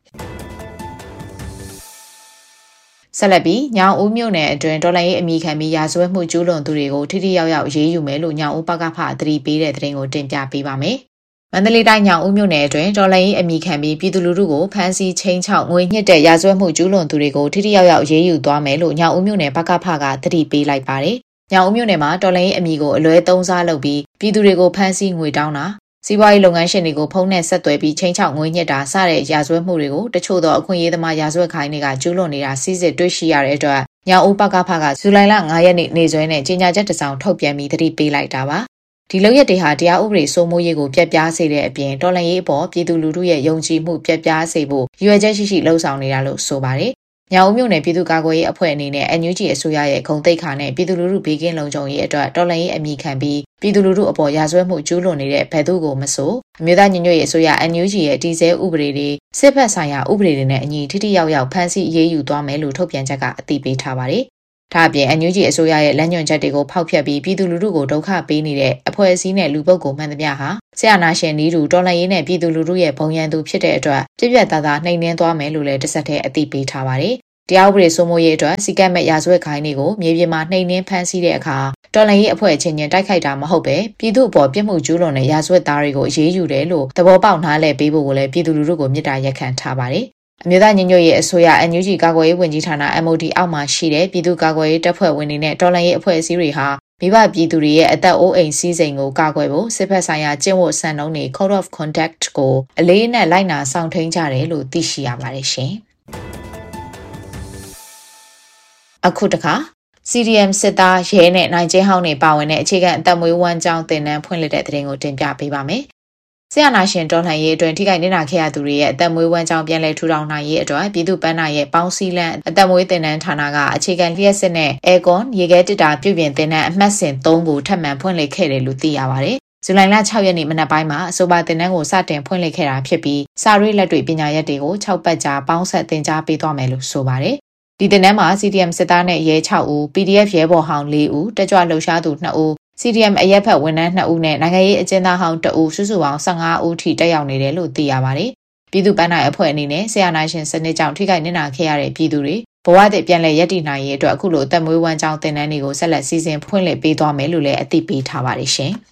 ဆက်လက်ပြီးညောင်ဦးမြို့နယ်အတွင်းတော်လှန်ရေးအမိခံပြီးရာဇဝတ်မှုကျူးလွန်သူတွေကိုထိထိရောက်ရောက်အရေးယူမယ်လို့ညောင်ဦးပကဖအသတိပေးတဲ့သတင်းကိုတင်ပြပေးပါမယ်။မန္တလေးတိုင်းညောင်ဦးမြို့နယ်အတွင်းတော်လှန်ရေးအမိခံပြီးပြည်သူလူထုကိုဖမ်းဆီးချိန်ချောက်ငွေညှစ်တဲ့ရာဇဝတ်မှုကျူးလွန်သူတွေကိုထိထိရောက်ရောက်အရေးယူသွားမယ်လို့ညောင်ဦးမြို့နယ်ပကဖကသတိပေးလိုက်ပါတယ်။ညောင်ဦးမြို့နယ်မှာတော်လှန်ရေးအမိကိုအလွဲသုံးစားလုပ်ပြီးပြည်သူတွေကိုဖမ်းဆီးငွေတောင်းတာစီးပွားရေးလုပ်ငန်းရှင်တွေကိုဖုန်းနဲ့ဆက်သွယ်ပြီးချင်းချောက်ငွေညှစ်တာစတဲ့ရာဇဝတ်မှုတွေကိုတချို့သောအခွင့်အရေးသမားရာဇဝတ်ခိုင်းတွေကကျူးလွန်နေတာစစ်စစ်တွေ့ရှိရတဲ့အတွက်ညောင်ဦးပကဖကဇူလိုင်လ9ရက်နေ့စွဲနဲ့ကြေညာချက်တစ်စောင်ထုတ်ပြန်ပြီးသတိပေးလိုက်တာပါဒီလုပ်ရက်တွေဟာတရားဥပဒေစိုးမိုးရေးကိုပြတ်ပြားစေတဲ့အပြင်တော်လှန်ရေးအပေါ်ပြည်သူလူထုရဲ့ယုံကြည်မှုပြတ်ပြားစေဖို့ရည်ရွယ်ချက်ရှိလှုံ့ဆော်နေတာလို့ဆိုပါတယ်ညောင်ဦးမြို့နယ်ပြည်သူ့ကာကွယ်ရေးအဖွဲ့အနေနဲ့ NUG အစိုးရရဲ့ဂုဏ်သိက္ခာနဲ့ပြည်သူလူထုဘေးကင်းလုံခြုံရေးအတွက်တော်လှန်ရေးအမိခံပြီးပြည်သူလူထုအပေါ်ရာဇဝတ်မှုကျူးလွန်နေတဲ့ဘယ်သူကိုမဆိုအမျိုးသားညီညွတ်ရေးအစိုးရ NUG ရဲ့တည်ဆဲဥပဒေတွေစစ်ဘက်ဆိုင်ရာဥပဒေတွေနဲ့အညီထိထိရောက်ရောက်ဖမ်းဆီးအရေးယူသွားမယ်လို့ထုတ်ပြန်ချက်ကအတည်ပြုထားပါတယ်။ဒါ့အပြင် NUG အစိုးရရဲ့လမ်းညွှန်ချက်တွေကိုဖောက်ဖျက်ပြီးပြည်သူလူထုကိုဒုက္ခပေးနေတဲ့အဖွဲ့အစည်းနဲ့လူပုဂ္ဂိုလ်မှန်သမျှဟာဆရာနာရှင်နီးတူတော်လှန်ရေးနဲ့ပြည်သူလူထုရဲ့ဘုံရန်သူဖြစ်တဲ့အတွက်ပြည့်ပြတ်သားသားနှိမ်နင်းသွားမယ်လို့လည်းတစ်ဆက်တည်းအတည်ပြုထားပါတယ်။တရားဥပဒေစိုးမိုးရေးအတွက်စီကံမဲ့ရာဇဝတ်ခိုင်းတွေကိုမြေပြင်မှာနှိမ်နင်းဖမ်းဆီးတဲ့အခါတော်လှန်ရေးအဖွဲ့ချင်းချင်းတိုက်ခိုက်တာမဟုတ်ပဲပြည်သူ့အပေါ်ပြစ်မှုကျူးလွန်တဲ့ရာဇဝတ်သားတွေကိုအရေးယူတယ်လို့သဘောပေါက်နားလည်ပေးဖို့ကိုလည်းပြည်သူလူထုကိုမြစ်တာရက်ခံထားပါတယ်။အမျိုးသားညီညွတ်ရေးအစိုးရ NUG ကာကွယ်ရေးဝန်ကြီးဌာန MOD အောက်မှာရှိတဲ့ပြည်သူ့ကာကွယ်ရေးတပ်ဖွဲ့ဝင်တွေနဲ့တော်လှန်ရေးအဖွဲ့အစည်းတွေဟာမိဘပြည်သူတွေရဲ့အသက်အိုးအိမ်စည်းစိမ်ကိုကာကွယ်ဖို့စစ်ဘက်ဆိုင်ရာကျင့်ဝတ်စံနှုန်းတွေ Code of Conduct ကိုအလေးအနက်လိုက်နာဆောင်ထိန်းကြတယ်လို့သိရှိရပါတယ်ရှင်။အခုတခါ CDM စစ်သားရဲနဲ့နိုင်ကျင်းဟောင်းတွေပါဝင်တဲ့အခြေခံအသက်မွေးဝမ်းကြောင်းတင်နန်းဖွင့်လှစ်တဲ့သတင်းကိုတင်ပြပေးပါမယ်။ဆရာနာရှင်တော်လှန်ရေးအတွင်းထိခိုက်နစ်နာခဲ့ရသူတွေရဲ့အသက်မွေးဝမ်းကြောင်းပြန်လည်ထူထောင်နိုင်ရေးအတွက်ပြည်သူ့ပန်းနာရဲ့ပေါင်းစည်းလန်းအသက်မွေးတင်နန်းဌာနကအခြေခံလျှက်စစ်နဲ့ Aircon ရေခဲတစ်တာပြုပြင်တင်နန်းအမှတ်စဉ်3ကိုထပ်မံဖွင့်လှစ်ခဲ့တယ်လို့သိရပါတယ်။ဇူလိုင်လ6ရက်နေ့မနက်ပိုင်းမှာအဆိုပါတင်နန်းကိုစတင်ဖွင့်လှစ်ခဲ့တာဖြစ်ပြီးစာရေးလက်တွေ့ပညာရပ်တွေကို6ပတ်ကြာပေါင်းဆက်သင်ကြားပေးသွားမယ်လို့ဆိုပါတယ်။ဒီတင်နန်းမှာ CDM စစ်သားနဲ့ရဲ6ဦး PDF ရဲဘော်ဟောင်း4ဦးတက်ကြွလှုပ်ရှားသူ2ဦး CDM အရက်ဖက်ဝန်ထမ်း2ဦးနဲ့နိုင်ငံရေးအကျဉ်းသားဟောင်း2ဦးစုစုပေါင်း15ဦးထိတက်ရောက်နေတယ်လို့သိရပါတယ်။ပြည်သူ့ပန်းနိုင်အဖွဲ့အနေနဲ့ဆရာနာရှင်စနစ်ကြောင့်ထိခိုက်နစ်နာခဲ့ရတဲ့ပြည်သူတွေဘဝတည်ပြန်လည်ရည်တည်နိုင်ရေးအတွက်အခုလိုအသက်မွေးဝမ်းကြောင်းတင်နန်းတွေကိုဆက်လက်စီစဉ်ဖွင့်လှစ်ပေးသွားမယ်လို့လည်းအသိပေးထားပါတယ်ရှင်။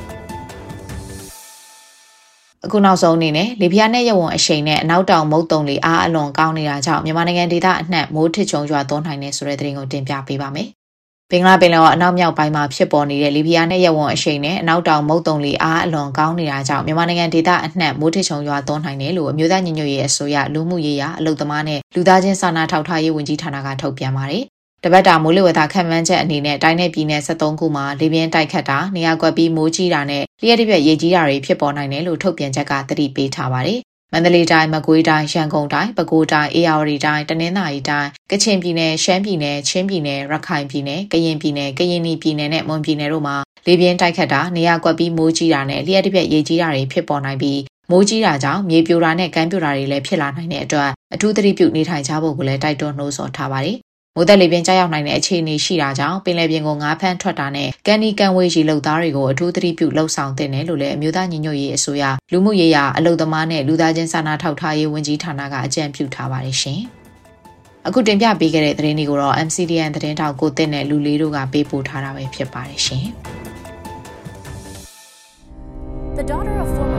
အခုနောက်ဆုံးအနေနဲ့လေပြင်းနဲ့ရဝံအရှိန်နဲ့အနောက်တောင်မုတ်တုံလေအားအလွန်ကောင်းနေတာကြောင့်မြန်မာနိုင်ငံဒေသအနှံ့မိုးထစ်ချုံရွာသွန်းနိုင်တဲ့ဆိုတဲ့သတင်းကိုတင်ပြပေးပါမယ်။ဘင်္ဂလားပင်လယ်အော်အနောက်မြောက်ပိုင်းမှာဖြစ်ပေါ်နေတဲ့လေပြင်းနဲ့ရဝံအရှိန်နဲ့အနောက်တောင်မုတ်တုံလေအားအလွန်ကောင်းနေတာကြောင့်မြန်မာနိုင်ငံဒေသအနှံ့မိုးထစ်ချုံရွာသွန်းနိုင်တယ်လို့အမျိုးသားညီညွတ်ရေးအစိုးရလူမှုရေးရာအလုပ်သမားနဲ့လူသားချင်းစာနာထောက်ထားရေးဝန်ကြီးဌာနကထုတ်ပြန်ပါတယ်။တပတ်တာမိုးလေဝသခန့်မှန်းချက်အနေနဲ့တိုင်းနယ်ပြည်နယ်73ခုမှာလေပြင်းတိုက်ခတ်တာနေရာကွက်ပြီးမိုးကြီးတာနဲ့လျှက်တစ်ပြက်ရေကြီးတာတွေဖြစ်ပေါ်နိုင်တယ်လို့ထုတ်ပြန်ချက်ကသတိပေးထားပါတယ်။မန္တလေးတိုင်း၊မကွေးတိုင်း၊ရန်ကုန်တိုင်း၊ပဲခူးတိုင်း၊အေရဝတီတိုင်း၊တနင်္သာရီတိုင်း၊ကချင်ပြည်နယ်၊ရှမ်းပြည်နယ်၊ချင်းပြည်နယ်၊ရခိုင်ပြည်နယ်၊ကရင်ပြည်နယ်၊ကရင်ပြည်နယ်နဲ့မွန်ပြည်နယ်တို့မှာလေပြင်းတိုက်ခတ်တာနေရာကွက်ပြီးမိုးကြီးတာနဲ့လျှက်တစ်ပြက်ရေကြီးတာတွေဖြစ်ပေါ်နိုင်ပြီးမိုးကြီးတာကြောင့်မြေပြိုတာနဲ့ကမ်းပြိုတာတွေလည်းဖြစ်လာနိုင်တဲ့အတွက်အထူးသတိပြုနေထိုင်ကြဖို့ကိုလည်းတိုက်တွန်းနှိုးဆော်ထားပါတယ်။မိုးသက်လေပြင်းကြားရောက်နိုင်တဲ့အခြေအနေရှိတာကြောင့်ပင်လယ်ပြင်ကိုငါးဖမ်းထွက်တာနဲ့ကန်ဒီကန်ဝေးရီလုပ်သားတွေကိုအထူးသတိပြုလှုပ်ဆောင်သင့်တယ်လို့လည်းအမျိုးသားညီညွတ်ရေးအစိုးရလူမှုရေးရာအလုပ်သမားနဲ့လူသားချင်းစာနာထောက်ထားရေးဝန်ကြီးဌာနကအကြံပြုထားပါတယ်ရှင်။အခုတင်ပြပေးခဲ့တဲ့သတင်းတွေကိုတော့ MCDN သတင်းတောက်ကိုတင်တဲ့လူလေးတို့ကပေးပို့ထားတာပဲဖြစ်ပါတယ်ရှင်။ The daughter of former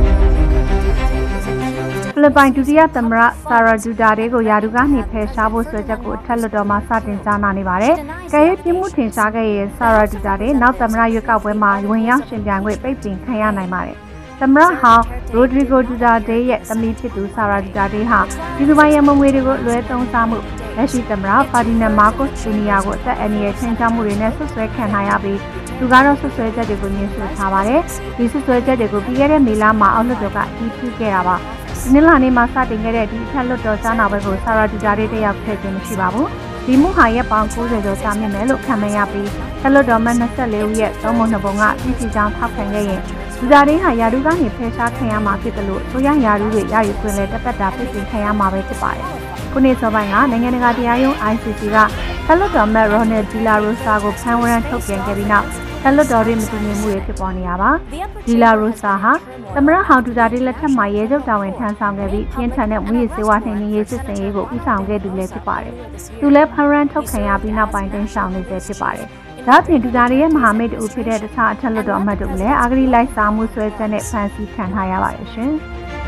ဖိလစ်ပိုင်ဒုတိယသမ္မတဆာရာဒူတာတေကိုယာဒူကနေဖယ်ရှားဖို့ဆွဲချက်ကိုအထက်လွှတ်တော်မှာစတင်ကြားနာနေပါတယ်။ကဲရဲ့ပြင်းမှုထင်ရှားခဲ့တဲ့ဆာရာဒူတာတေနောက်သမ္မတရွေးကောက်ပွဲမှာဝင်ရောက်ရှင်ပြိုင်ခွင့်ပိတ်ပင်ခံရနိုင်ပါတယ်။သမ္မတဟောင်းရိုဒရီဂိုဒူတာတေရဲ့သမီးဖြစ်သူဆာရာဒူတာတေဟာဒီလိုပိုင်းရမငွေတွေကိုလွဲသုံးစားမှုလက်ရှိသမ္မတဖာဒီနန်မာကိုစ်ဂျူနီယာကိုအသက်အန္တရာယ်ချင်းချမှုတွေနဲ့ဆွဆွဲခံထားရပြီးသူကတော့ဆွဆွဲချက်တွေကိုညှင်းဆိုထားပါတယ်။ဒီဆွဆွဲချက်တွေကိုပြီးခဲ့တဲ့မေလမှာအောက်လွှတ်တော်ကအတည်ပြုခဲ့တာပါ။ဒီနေ့လာနေမှာစတင်ခဲ့တဲ့ဒီအထက်လွှတ်တော်ကြားနာပွဲကိုဆာရာဒူတာတေတက်ရောက်ခဲ့ခြင်းမရှိပါဘူး။ဒီမှုဟာရက်ပေါင်း90ကျော်ကြာမြင့်မယ်လို့ခန့်မှန်းရပြီးထက်လွှတ်တော်မှ24ဦးရဲ့သုံးပုံနှစ်ပုံကပြည်စီကြောင်းထောက်ခံခဲ့ရင်ဒူတာတေဟာယာဒူကနေဖယ်ရှားခံရမှာဖြစ်တယ်လို့ဆိုရယာဒူတွေရယူခွင့်နဲ့တပတ်တာပြည်စီခံရမှာပဲဖြစ်ပါတယ်။ခုနှစ်စောပိုင်းကနိုင်ငံတကာတရားရုံး ICC ကထက်လွှတ်တော်မတ်ရိုနယ်ဒီလာရိုဆာကိုဖမ်းဝရမ်းထုတ်ပြန်ခဲ့ပြီးနောက်ထက်လွှတ်တော်တွေမတည်ငြိမ်မှုတွေဖြစ်ပေါ်နေရပါဒီလာရိုဆာဟာသမ္မတဟောင်းဒူတာတေလက်ထက်မှာရဲချုပ်တာဝန်ထမ်းဆောင်ခဲ့ပြီးပြင်းထန်တဲ့မူရစ်စေဝါနှိမ်နင်းရေးစစ်စင်ရေးကိုဦးဆောင်ခဲ့သူလည်းဖြစ်ပါတယ်။သူလည်းဖမ်းဝရမ်းထုတ်ခံရပြီးနောက်ပိုင်းတင်ဆောင်နေဆဲဖြစ်ပါတယ်။ဒါ့အပြင်ဒူတာတေရဲ့မဟာမိတ်တူဖြစ်တဲ့တခြားအထက်လွှတ်တော်အမတ်တို့လည်းအာဂရီလိုက်စားမှုဆွဲချက်နဲ့ဖမ်းဆီးခံထားရပါတယ်ရှင်။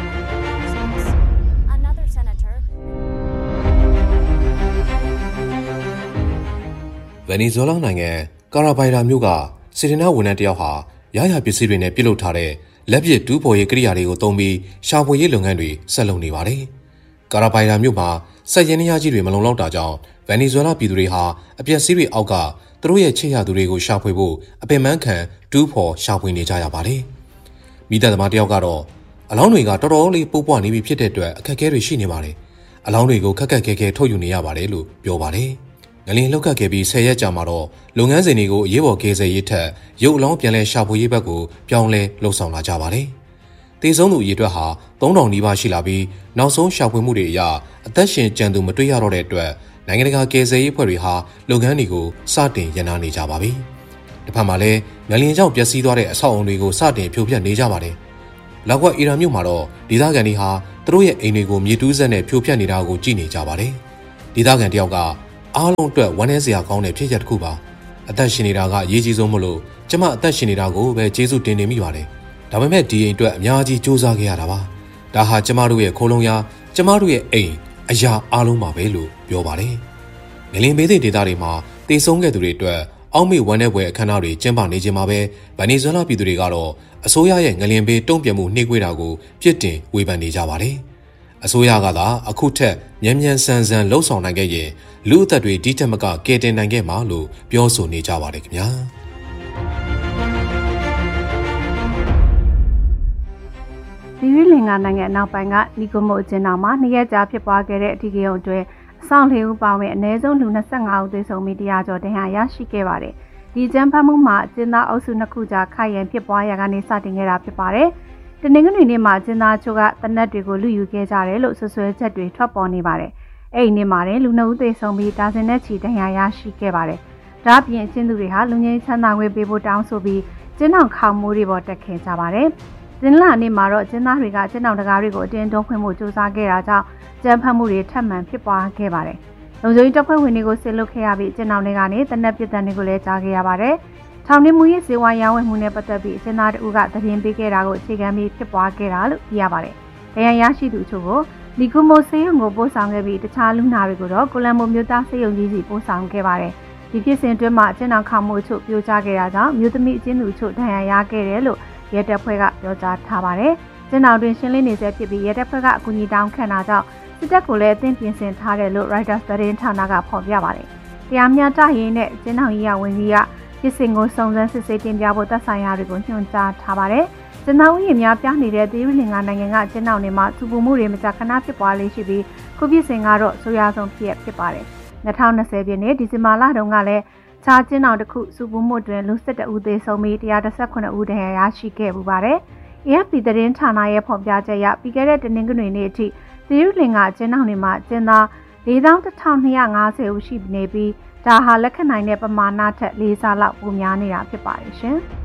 ဗင်နီဇွဲလားနိုင်ငံကာရာဘိုင်ရာမြို့ကစီဒနာဝန်ထမ်းတယောက်ဟာရရပစ္စည်းတွေနဲ့ပြုတ်လုထားတဲ့လက်ပစ်တူးဖော်ရေးကိရိယာတွေကိုသုံးပြီးရှာဖွေရေးလုပ်ငန်းတွေဆက်လုပ်နေပါတယ်။ကာရာဘိုင်ယာမြို့မှာစက်ရင်းနှီးကြီးတွေမလုံလောက်တာကြောင့်ဗင်နီဇွဲလားပြည်သူတွေဟာအပျက်စီးတွေအောက်ကသူတို့ရဲ့ချစ်ရသူတွေကိုရှာဖွေဖို့အပင်ပန်းခံတူးဖော်ရှာဖွေနေကြရပါတယ်။မိသားသမားတယောက်ကတော့အလောင်းတွေကတော်တော်လေးပုပ်ပွားနေပြီဖြစ်တဲ့အတွက်အခက်အခဲတွေရှိနေပါတယ်။အလောင်းတွေကိုခက်ခက်ခဲခဲထုတ်ယူနေရပါတယ်လို့ပြောပါတယ်။ငလင်လှုပ်ခတ်ခဲ့ပြီး10ရက်ကြာမှာတော့လုပ်ငန်းစဉ်တွေကိုအရေးပေါ်ကယ်ဆယ်ရေးထက်ရုပ်အလောင်းပြန်လည်ရှာဖွေရေးဘက်ကိုပြောင်းလဲလှုပ်ဆောင်လာကြပါတယ်။တေဆုံးသူအရေအတွက်ဟာ3000နီးပါးရှိလာပြီးနောက်ဆုံးရှာဖွေမှုတွေအရအသက်ရှင်ကြံသူမတွေ့ရတော့တဲ့အတွက်နိုင်ငံတကာကယ်ဆယ်ရေးအဖွဲ့တွေဟာလုပ်ငန်းတွေကိုစတင်ရန်နာနေကြပါပြီ။တစ်ဖက်မှာလည်းငလင်ကြောင့်ပျက်စီးသွားတဲ့အဆောက်အုံတွေကိုစတင်ဖြိုဖျက်နေကြပါတယ်။လောက်ကွက်အီရန်မြို့မှာတော့ဒေသခံတွေဟာသူတို့ရဲ့အိမ်တွေကိုမြေတူးစက်နဲ့ဖြိုဖျက်နေတာကိုကြည့်နေကြပါတယ်။ဒေသခံတယောက်ကအားလုံးအတွက်ဝမ်းနည်းစရာကောင်းတဲ့ဖြစ်ရပ်တစ်ခုပါအသက်ရှင်နေတာကအရေးကြီးဆုံးမလို့ကျမအသက်ရှင်နေတာကိုပဲကျေးဇူးတင်နေမိပါတယ်ဒါပေမဲ့ဒီအိမ်အတွက်အများကြီးစူးစမ်းခဲ့ရတာပါဒါဟာကျမတို့ရဲ့ခိုးလုံးရာကျမတို့ရဲ့အိမ်အရာအားလုံးပါပဲလို့ပြောပါတယ်ငလင်ဘေးသည့်ဒေသတွေမှာတေဆုံးခဲ့သူတွေအတွက်အောက်မေ့ဝမ်းနည်းပွဲအခမ်းအနားတွေကျင်းပနေခြင်းမှာပဲဗင်နီဇွဲလားပြည်သူတွေကတော့အစိုးရရဲ့ငလင်ဘေးတုံ့ပြန်မှုနှိမ့်ကွေးတာကိုပြစ်တင်ဝေဖန်နေကြပါတယ်အစိုးရကသာအခုထက်မြန်မြန်ဆန်ဆန်လှုပ်ဆောင်နိုင်ခဲ့ရင်လူအသက်တွေဒီထက်မကကယ်တင်နိုင်ခဲ့မှာလို့ပြောဆိုနေကြပါတယ်ခင်ဗျာဒီရီလင်္ကာနိုင်ငံအနောက်ပိုင်းကနီကိုမိုအကျဉ်းထောင်မှာ2ရက်ကြာဖြစ်ပွားခဲ့တဲ့အထူးကိန်းအတွင်းအဆောင်၄ဦးပါဝင်အနည်းဆုံးလူ25ဦးသေဆုံးပြီး100ကျော်ဒဏ်ရာရရှိခဲ့ပါတယ်ဒီကျန်းဖတ်မှုမှာအကျဉ်းသားအုပ်စု2ခုကြားခိုင်ရန်ဖြစ်ပွားရာကနေစတင်ခဲ့တာဖြစ်ပါတယ်တနင်္ဂနွေနေ့မှာကျင်းသားချို့ကတနက်တွေကိုလူယူခဲ့ကြတယ်လို့ဆွဆွဲချက်တွေထွက်ပေါ်နေပါတယ်။အဲ့ဒီနေ့မှာလည်းလူ2ဦးသေဆုံးပြီးဒါဇင်နဲ့ချီဒဏ်ရာရရှိခဲ့ပါတယ်။ဒါ့အပြင်အကျဉ်းသူတွေဟာလူငယ်ချမ်းသာခွင့်ပေးဖို့တောင်းဆိုပြီးကျင်းအောင်ခေါင်မိုးတွေပေါ်တက်ခဲ့ကြပါတယ်။ကျင်းလာနေ့မှာတော့ကျင်းသားတွေကကျင်းအောင်တကားတွေကိုအတင်းတွန်းခွင့်မှုစူးစမ်းခဲ့တာကြောင့်ကြမ်းဖက်မှုတွေထပ်မံဖြစ်ပွားခဲ့ပါတယ်။လုံခြုံရေးတပ်ဖွဲ့ဝင်တွေကိုစစ်လုပ်ခဲ့ရပြီးကျင်းအောင်တွေကနေတနက်ပစ်တံတွေကိုလည်းကြားခဲ့ရပါတယ်။ထောင်နှင်းမှုရေးစေဝါရောင်းဝယ်မှုနဲ့ပတ်သက်ပြီးအကျဉ်းသားတို့ကသတင်းပေးခဲ့တာကိုအခြေခံပြီးဖြစ်ပွားခဲ့တာလို့သိရပါတယ်။ဒဏ်ရာရရှိသူတို့ကိုလီကူမိုဆေးရုံကိုပို့ဆောင်ခဲ့ပြီးတခြားလူနာတွေကိုတော့ကိုလံဘိုမြို့သားဆေးရုံကြီးစီပို့ဆောင်ခဲ့ပါတယ်။ဒီဖြစ်စဉ်အတွင်းမှာအကျဉ်းထောင်ခေါင်မှုချို့ပြိုကျခဲ့တာကြောင့်မြို့သမီးအကျဉ်းသူချို့ဒဏ်ရာရခဲ့တယ်လို့ရဲတပ်ဖွဲ့ကပြောကြားထားပါတယ်။ကျဉ်းထောင်တွင်ရှင်းလင်းနေဆဲဖြစ်ပြီးရဲတပ်ဖွဲ့ကအကူအညီတောင်းခံတာကြောင့်စစ်တပ်ကိုလည်းအသင်းပြင်ဆင်ထားတယ်လို့ Reuters သတင်းဌာနကဖော်ပြပါတယ်။တရားမျှတရေးနဲ့ကျဉ်းထောင်ရေးဝန်ကြီးကဖြစ်စဉ်ကိုစုံစမ်းစစ်ဆေးတင်ပြဖို့သက်ဆိုင်ရာတွေကိုညွှန်ကြားထားပါတယ်။ကျန်းမာရေးများပြနေတဲ့သီရိလင်္ကာနိုင်ငံကကျင်းတော်တွေမှာသူပုမှုတွေမကြာခဏဖြစ်ပွားလေးရှိပြီးခုဖြစ်စဉ်ကတော့ဆိုးရွားဆုံးဖြစ်ပါတယ်။2020ပြည့်နှစ်ဒီဇင်ဘာလတုန်းကလည်းခြားကျင်းတော်တစ်ခုစုပုမှုတွင်လူ17ဦးသေဆုံးပြီး119ဦးဒဏ်ရာရရှိခဲ့ပူပါတယ်။ AFP သတင်းဌာနရဲ့ဖော်ပြချက်အရပြီးခဲ့တဲ့တနင်္ဂနွေနေ့အထိသီရိလင်္ကာကျင်းတော်တွေမှာကျင်းသား4250ဦးရှိနေပြီးဒါဟာလက်ခံနိုင်တဲ့ပမာဏထက်၄ဆလောက်ပိုများနေတာဖြစ်ပါတယ်ရှင်။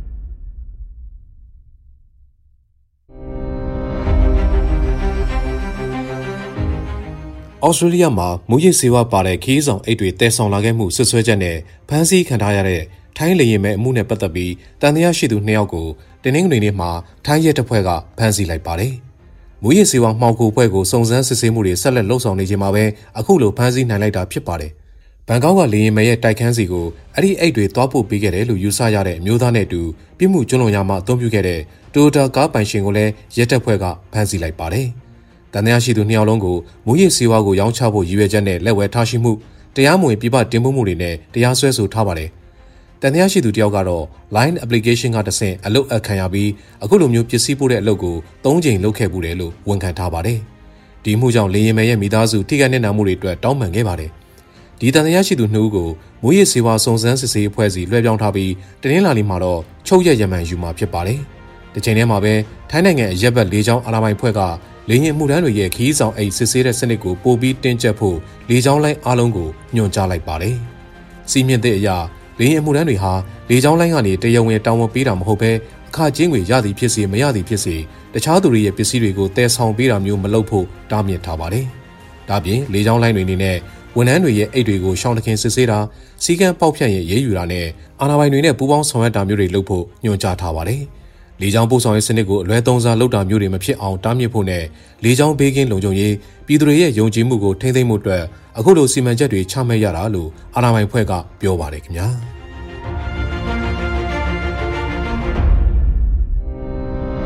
ဩစတြေးလျမှာမူရစ်ဆေးဝါးပါတဲ့ခီးဆောင်အိတ်တွေတည်ဆောင်လာခဲ့မှုဆွဆွဲချက်နဲ့ဖမ်းဆီးခံထားရတဲ့ထိုင်းလေယာဉ်မဲ့အမှုနဲ့ပတ်သက်ပြီးတန်တရားရှိသူ2ယောက်ကိုတင်းနှင်းငွေနေ့မှာထိုင်းရဲတပ်ဖွဲ့ကဖမ်းဆီးလိုက်ပါတယ်။မူရစ်ဆေးဝါးမှောင်ခိုဖွဲ့ကိုစုံစမ်းစစ်ဆေးမှုတွေဆက်လက်လှုပ်ဆောင်နေချိန်မှာပဲအခုလိုဖမ်းဆီးနိုင်လိုက်တာဖြစ်ပါတယ်။ဘန်ကောက်ကလေယာဉ်မဲ့ရဲ့တိုက်ခန်းစီကိုအဲ့ဒီအိတ်တွေသွားပို့ပေးခဲ့တယ်လို့ယူဆရတဲ့အမျိုးသားနဲ့အတူပြစ်မှုကျူးလွန်ရမှအသုံးပြုခဲ့တဲ့တိုတာကားပိုင်ရှင်ကိုလည်းရဲတပ်ဖွဲ့ကဖမ်းဆီးလိုက်ပါတယ်။တန်တရားရှိသူ2ယောက်လုံးကိုမူရစ်ဆေးဝါးကိုရောင်းချဖို့ရည်ရွယ်ချက်နဲ့လက်ဝဲထားရှိမှုတရားမဝင်ပြပတင်ပို့မှုတွေနဲ့တရားစွဲဆိုထားပါတယ်။တန်တရားရှိသူတယောက်ကတော့ Line application ကတဆင့်အလုပ်ခံရပြီးအခုလိုမျိုးပစ္စည်းပို့တဲ့အလုပ်ကို3ကြိမ်လုပ်ခဲ့ပူတယ်လို့ဝန်ခံထားပါတယ်။ဒီမှုကြောင့်လေယာဉ်မဲ့ရဲ့မိသားစုထိခိုက်နစ်နာမှုတွေအတွက်တောင်းပန်ခဲ့ပါတယ်။ဒီတန်တရားရှိသူ2ဦးကိုမူရစ်ဆေးဝါးစုံစမ်းစစ်ဆေးအဖွဲ့စီလွှဲပြောင်းထားပြီးတနင်္လာနေ့မှာတော့ချုပ်ရက်ရမန်ယူမှာဖြစ်ပါတယ်။ဒီချိန်ထဲမှာပဲထိုင်းနိုင်ငံအရက်ဘက်လေးချောင်းအာဏာပိုင်ဖွဲ့ကလေယာဉ်မှုထမ်းတွေရဲ့ခီးဆောင်အိတ်စစ်ဆေးတဲ့စနစ်ကိုပိုပြီးတင်းကျပ်ဖို့လေချောင်းလိုင်းအားလုံးကိုညွှန်ကြားလိုက်ပါတယ်။စီမင်းတဲ့အရာလေယာဉ်မှုထမ်းတွေဟာလေချောင်းလိုင်းကနေတရားဝင်တာဝန်ပေးတာမဟုတ်ဘဲအခကြေးငွေရသည်ဖြစ်စေမရသည်ဖြစ်စေတခြားသူတွေရဲ့ပစ္စည်းတွေကိုတည်ဆောင်ပေးတာမျိုးမလုပ်ဖို့တားမြစ်ထားပါတယ်။ဒါပြင်လေချောင်းလိုင်းတွေအနေနဲ့ဝန်ထမ်းတွေရဲ့အိတ်တွေကိုရှောင်တခင်စစ်ဆေးတာစီကံပေါက်ဖြတ်ရင်ရေးယူတာနဲ့အာဏာပိုင်တွေနဲ့ပူးပေါင်းဆောင်ရွက်တာမျိုးတွေလုပ်ဖို့ညွှန်ကြားထားပါတယ်။လေကြောင်းပို့ဆောင်ရေးစနစ်ကိုအလွဲသုံးစားလုပ်တာမျိုးတွေမဖြစ်အောင်တားမြစ်ဖို့နဲ့လေကြောင်းဘေးကင်းလုံခြုံရေးပြည်သူတွေရဲ့ယုံကြည်မှုကိုထိန်းသိမ်းမှုအတွက်အခုလိုစီမံချက်တွေချမှတ်ရတာလို့အာဏာပိုင်ဖွဲ့ကပြောပါတယ်ခင်ဗျာ။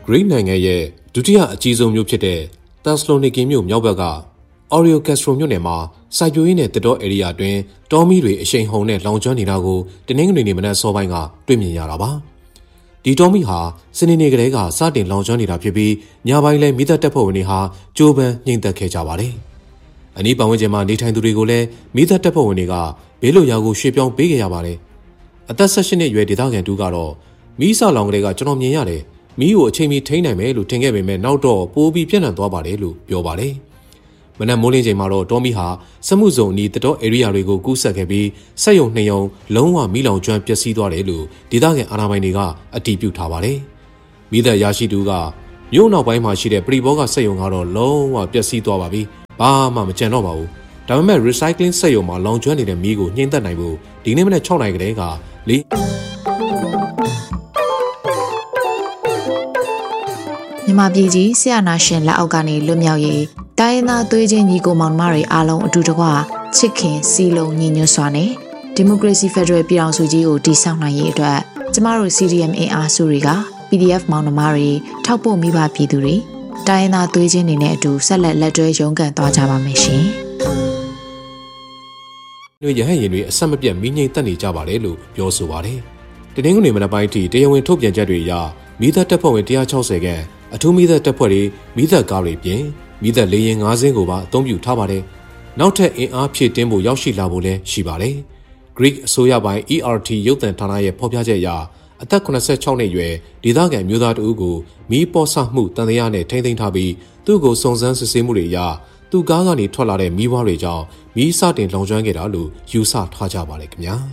Greek နိုင်ငံရဲ့ဒုတိယအကြီးဆုံးမြို့ဖြစ်တဲ့တက်စလိုနီကီမြို့မြောက်ဘက်ကအော်ရီယိုကက်စထရိုမြို့နယ်မှာစိုက်ပျိုးရေးနဲ့တတော်ဧရိယာအတွင်းတောမီတွေအရှိန်ဟုန်နဲ့လောင်ကျွမ်းနေတာကိုတနင်္ဂနွေနေ့မနက်စောပိုင်းကတွေ့မြင်ရတာပါဒီတောမီဟာစနေနေ့ကလေးကစတင်လောင်ကျွမ်းနေတာဖြစ်ပြီးညပိုင်းလဲမိသက်တပ်ဖွဲ့ဝင်တွေဟာကြိုးပမ်းနှိမ်သက်ခဲ့ကြပါတယ်အနီးပတ်ဝန်းကျင်မှာနေထိုင်သူတွေကိုလည်းမိသက်တပ်ဖွဲ့ဝင်တွေကဘေးလွတ်ရာကိုရွှေ့ပြောင်းပေးခဲ့ရပါတယ်အသက်18နှစ်အရွယ်ဒေသခံတူကတော့မီးစလောင်ကလေးကကျွန်တော်မြင်ရတယ်မီးကိုအချိန်မီထိန်းနိုင်မယ်လို့ထင်ခဲ့ပေမဲ့နောက်တော့ပိုပြီးပြန့်နှံ့သွားပါတယ်လို့ပြောပါတယ်မနက်မိုးလင်းချိန်မှာတော့တောမီဟာစက်မှုဇုံအနီးတတော်ဧရိယာတွေကိုကူးဆက်ခဲ့ပြီးစက်ရုံ2ရုံလုံးဝမီးလောင်ကျွမ်းပျက်စီးသွားတယ်လို့ဒေသခံအာဏာပိုင်တွေကအတည်ပြုထားပါတယ်။မိသက်ရရှိသူကမြို့နောက်ပိုင်းမှာရှိတဲ့ပရိဘောဂစက်ရုံကတော့လုံးဝပျက်စီးသွားပါပြီ။ဘာမှမကျန်တော့ပါဘူး။ဒါပေမဲ့ recycling စက်ရုံမှာလောင်ကျွမ်းနေတဲ့မီးကိုညှိနှိုင်းနိုင်ဖို့ဒီနေ့မနက်6နာရီကတည်းကမြန်မာပြည်ကြီးဆရာနာရှင်လက်အောက်ကနေလွတ်မြောက်ရေးတိုင်းသားသွေးချင်းညီကိုမောင်နှမတွေအားလုံးအတူတကွချစ်ခင်စီလုံးညီညွတ်စွာနဲ့ဒီမိုကရေစီဖက်ဒရယ်ပြည်ထောင်စုကြီးကိုတည်ဆောက်နိုင်ရေးအတွက်ကျမတို့ CDM အင်အားစုတွေက PDF မောင်နှမတွေထောက်ပို့မိဘပြည်သူတွေတိုင်းသားသွေးချင်းတွေနဲ့အတူဆက်လက်တွဲရုန်းကန်သွားကြပါမယ်ရှင်။ရဟန်းရင်တွေအဆက်မပြတ်မီးငြိမ်းတက်နေကြပါတယ်လို့ပြောဆိုပါတယ်။တနင်္ဂနွေမနက်ပိုင်းထိတရားဝင်ထုတ်ပြန်ချက်တွေအရမိသက်တပ်ဖွဲ့ဝင်160ခန့်အထူးမိသက်တပ်ဖွဲ့တွေမိသက်ကားတွေပြင်မိသက်လေယာဉ်5စင်းကိုပါအသုံးပြုထားပါတယ်။နောက်ထပ်အင်အားဖြည့်တင်းဖို့ရောက်ရှိလာဖို့လည်းရှိပါတယ်။ Greek အစိုးရပိုင်း ERT ရုပ်သံဌာနရဲ့ဖော်ပြချက်အရအသက်86နှစ်အရွယ်ဒေသခံမျိုးသားတဦးကိုမီးပေါ်ဆမှုတန်တရားနဲ့ထိန်းသိမ်းထားပြီးသူ့ကိုစုံစမ်းစစ်ဆေးမှုတွေအရသူ့ကားကနေထွက်လာတဲ့မီးပွားတွေကြောင့်မီးစတင်လောင်ကျွမ်းခဲ့တာလို့ယူဆထားကြပါတယ်ခင်ဗျာ။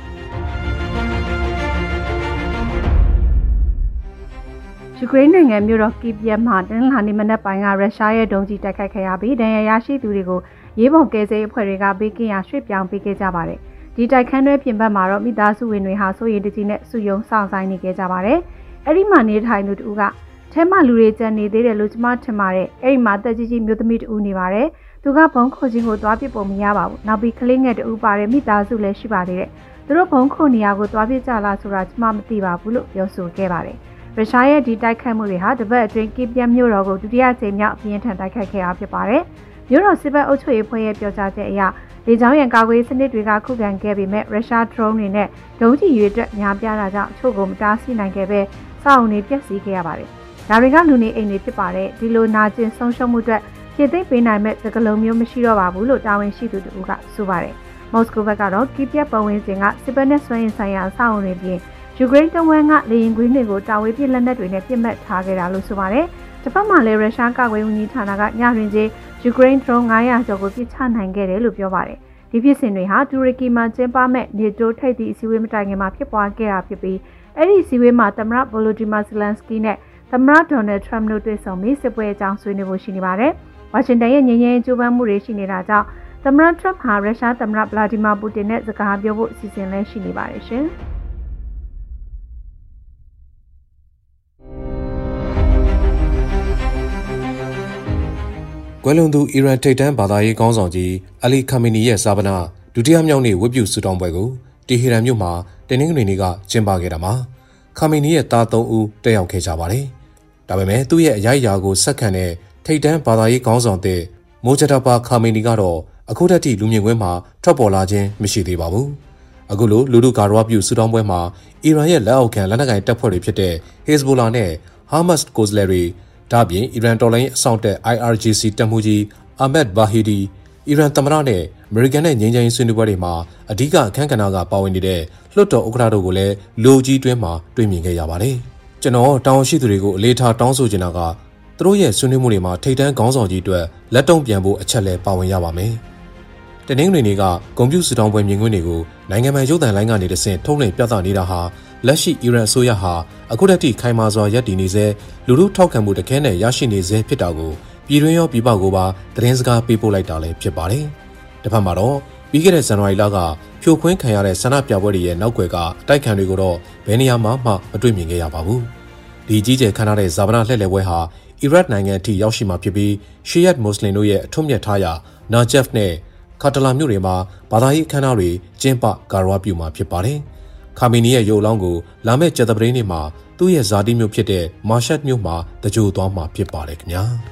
ယူကရိန်းနိုင်ငံမြို့တော်ကီဗ်မှာတနင်္လာနေ့မနက်ပိုင်းကရုရှားရဲ့ဒုံးကျည်တိုက်ခိုက်ခဲ့ရပြီးဒဏ်ရာရရှိသူတွေကိုရေးပေါ်ကယ်ဆယ်ရေးအဖွဲ့တွေကဘေးကင်းရာရွှေ့ပြောင်းပေးခဲ့ကြပါတယ်။ဒီတိုက်ခန်းတွဲပြင်ပမှာတော့မိသားစုဝင်တွေဟာစိုးရိမ်တကြီးနဲ့စုယုံဆောင်ဆိုင်နေခဲ့ကြပါတယ်။အဲ့ဒီမှာနေထိုင်သူတူကထဲမှာလူတွေကြံနေသေးတယ်လို့ကျမထင်ပါတယ်။အဲ့ဒီမှာတက်ကြီးကြီးမျိုးသမီးတူနေပါတယ်။သူကဘုံခိုခြင်းကိုသွားပြစ်ပုံမရပါဘူး။နောက်ပြီးကလေးငယ်တူပါတယ်မိသားစုလည်းရှိပါသေးတယ်။သူတို့ဘုံခိုနေရာကိုသွားပြစ်ကြလားဆိုတာကျမမသိပါဘူးလို့ပြောဆိုခဲ့ပါတယ်။ရုရှားရဲ့ဒီတိုက်ခိုက်မှုတွေဟာတပတ်အတွင်းကီဗ်မြို့တော်ကိုဒုတိယကြိမ်မြောက်အပြင်းထန်တိုက်ခိုက်ခဲ့တာဖြစ်ပါတယ်။မြို့တော်စစ်ဘက်အုပ်ချုပ်ရေးဖွဲ့ရဲ့ပြောကြားချက်အရလေကြောင်းရန်ကာကွယ်စနစ်တွေကခုခံခဲ့ပေမဲ့ရုရှား drone တွေနဲ့ဒုံးကျည်တွေအတွက်များပြားတာကြောင့်အချို့ကိုမတားဆီးနိုင်ခဲ့ပဲစောင့်နေပျက်စီးခဲ့ရပါတယ်။ဒါတွေကလူနေအိမ်တွေဖြစ်ပါတယ်။ဒီလိုနာကျင်ဆုံးရှုံးမှုအတွက်ဖြည့်သိမ့်ပေးနိုင်မဲ့သကလုံးမျိုးမရှိတော့ပါဘူးလို့တာဝန်ရှိသူတို့ကဆိုပါတယ်။မော်စကိုဘက်ကတော့ကီဗ်ပတ်ဝန်းကျင်ကစစ်ဘက်နဲ့စွမ်းရည်ဆိုင်ရာအဆောက်အအုံတွေပြင်ယူကရိန်းတဝန်းကလေရင်ကွင်းတွေကိုတာဝေးပြစ်လက်နက်တွေနဲ့ပြစ်မှတ်ထားခဲ့တာလို့ဆိုပါတယ်။တစ်ဖက်မှာလည်းရုရှားကာကွယ်ရေးဝန်ကြီးဌာနကညတွင်ချင်းယူကရိန်း drone 900ကျော်ကိုပစ်ချနိုင်ခဲ့တယ်လို့ပြောပါတယ်။ဒီဖြစ်စဉ်တွေဟာတူရကီမှာကျင်းပမဲ့နေတိုးထိပ်သီးအစည်းအဝေးမတိုင်ခင်မှာဖြစ်ပွားခဲ့တာဖြစ်ပြီးအဲ့ဒီအစည်းအဝေးမှာသမ္မတဗိုလိုဒီမာဇလန်စကီနဲ့သမ္မတဒေါ်နယ်ထရမ့်တို့တွေ့ဆုံပြီးစစ်ပွဲအကြောင်းဆွေးနွေးဖို့ရှိနေပါတယ်။ဝါရှင်တန်ရဲ့ငြိမ်းချမ်းရေးကြိုးပမ်းမှုတွေရှိနေတာကြောင့်သမ္မတထရမ့်ဟာရုရှားသမ္မတဗလာဒီမာပူတင်နဲ့စကားပြောဖို့အစီအစဉ်လည်းရှိနေပါတယ်ရှင်။ကွယ်လွန်သူအီရန်ထိပ်တန်းဘာသာရေးခေါင်းဆောင်ကြီးအလီခါမီနီရဲ့ဇာပနာဒုတိယမြောက်နေ့ဝတ်ပြုဆုတောင်းပွဲကိုတီဟီရန်မြို့မှာတနင်္ဂနွေနေ့ကကျင်းပခဲ့တာမှာခါမီနီရဲ့သား3ဦးတက်ရောက်ခဲ့ကြပါတယ်။ဒါပေမဲ့သူ့ရဲ့အရိုက်အရာကိုဆက်ခံတဲ့ထိပ်တန်းဘာသာရေးခေါင်းဆောင်တဲ့မိုဂျတာပါခါမီနီကတော့အခုတည်းကလူမြင်ကွင်းမှာထွက်ပေါ်လာခြင်းမရှိသေးပါဘူး။အခုလိုလူထုကာရဝပြုဆုတောင်းပွဲမှာအီရန်ရဲ့လက်အောက်ခံလက်နက်ကိုင်တပ်ဖွဲ့တွေဖြစ်တဲ့ Hezbollah နဲ့ Hamas ကိုယ်စားလှယ်တွေဒါ့အပြင်အီရန်တော်လှန်ရေးအစောင့်တပ် IRGC တပ်မှူးကြီးအာမက်ဘာဟီဒီအီရန်သမ္မတနဲ့အမေရိကန်နဲ့ငြိမ်းချမ်းရေးဆွေးနွေးပွဲတွေမှာအဓိကအခမ်းကဏ္ဍကပါဝင်နေတဲ့လွှတ်တော်ဥက္ကဋ္ဌတို့ကိုလည်းလူကြီးတွင်းမှာတွေ့မြင်ခဲ့ရပါတယ်။ကျွန်တော်တောင်းရှိသူတွေကိုအလေးထားတောင်းဆိုချင်တာကသူတို့ရဲ့ဆွေးနွေးမှုတွေမှာထိပ်တန်းခေါင်းဆောင်ကြီးအတွက်လက်တုံ့ပြန်ဖို့အချက်လဲပါဝင်ရပါမယ်။တနင်္ဂနွေနေ့ကဂုဏ်ပြုဆုတောင်းပွဲမြင်ကွင်းတွေကိုနိုင်ငံပိုင်ရုပ်သံလိုင်းကနေတဆင့်ထုတ်လွှင့်ပြသနေတာဟာလက်ရှိအီရန်အစိုးရဟာအခုတည်းကခိုင်မာစွာရပ်တည်နေစေလူထုထောက်ခံမှုတခဲနဲ့ရရှိနေစေဖြစ်တာကိုပြည်တွင်းရောပြည်ပကိုပါသတင်းစကားပေးပို့လိုက်တာလည်းဖြစ်ပါတယ်။တစ်ဖက်မှာတော့ပြီးခဲ့တဲ့ဇန်နဝါရီလကဖြိုခွင်းခံရတဲ့ဆန္ဒပြပွဲတွေရဲ့နောက်ွယ်ကအတိုက်ခံတွေကိုတော့ဘယ်နေရာမှမတွေ့မြင်ခဲ့ရပါဘူး။ဒီကြီးကျယ်ခမ်းနားတဲ့ဇာပနာလှည့်လည်ပွဲဟာအီရတ်နိုင်ငံအထိရောက်ရှိမှာဖြစ်ပြီးရှီယတ်မွတ်စလင်တို့ရဲ့အထွတ်မြတ်ထားရာနာဂျက်နဲ့ကာတလာမြို့တွေမှာဘာသာရေးအခမ်းအနားတွေကျင်းပဂါရဝပြုမှာဖြစ်ပါတယ်။ခါမီနီရဲ့ရုပ်အလောင်းကိုလာမယ့်ကြာသပတေးနေ့မှာသူ့ရဲ့ဇာတိမြို့ဖြစ်တဲ့မာရှတ်မြို့မှာတကြိုသွားမှာဖြစ်ပါတယ်ခင်ဗျာ။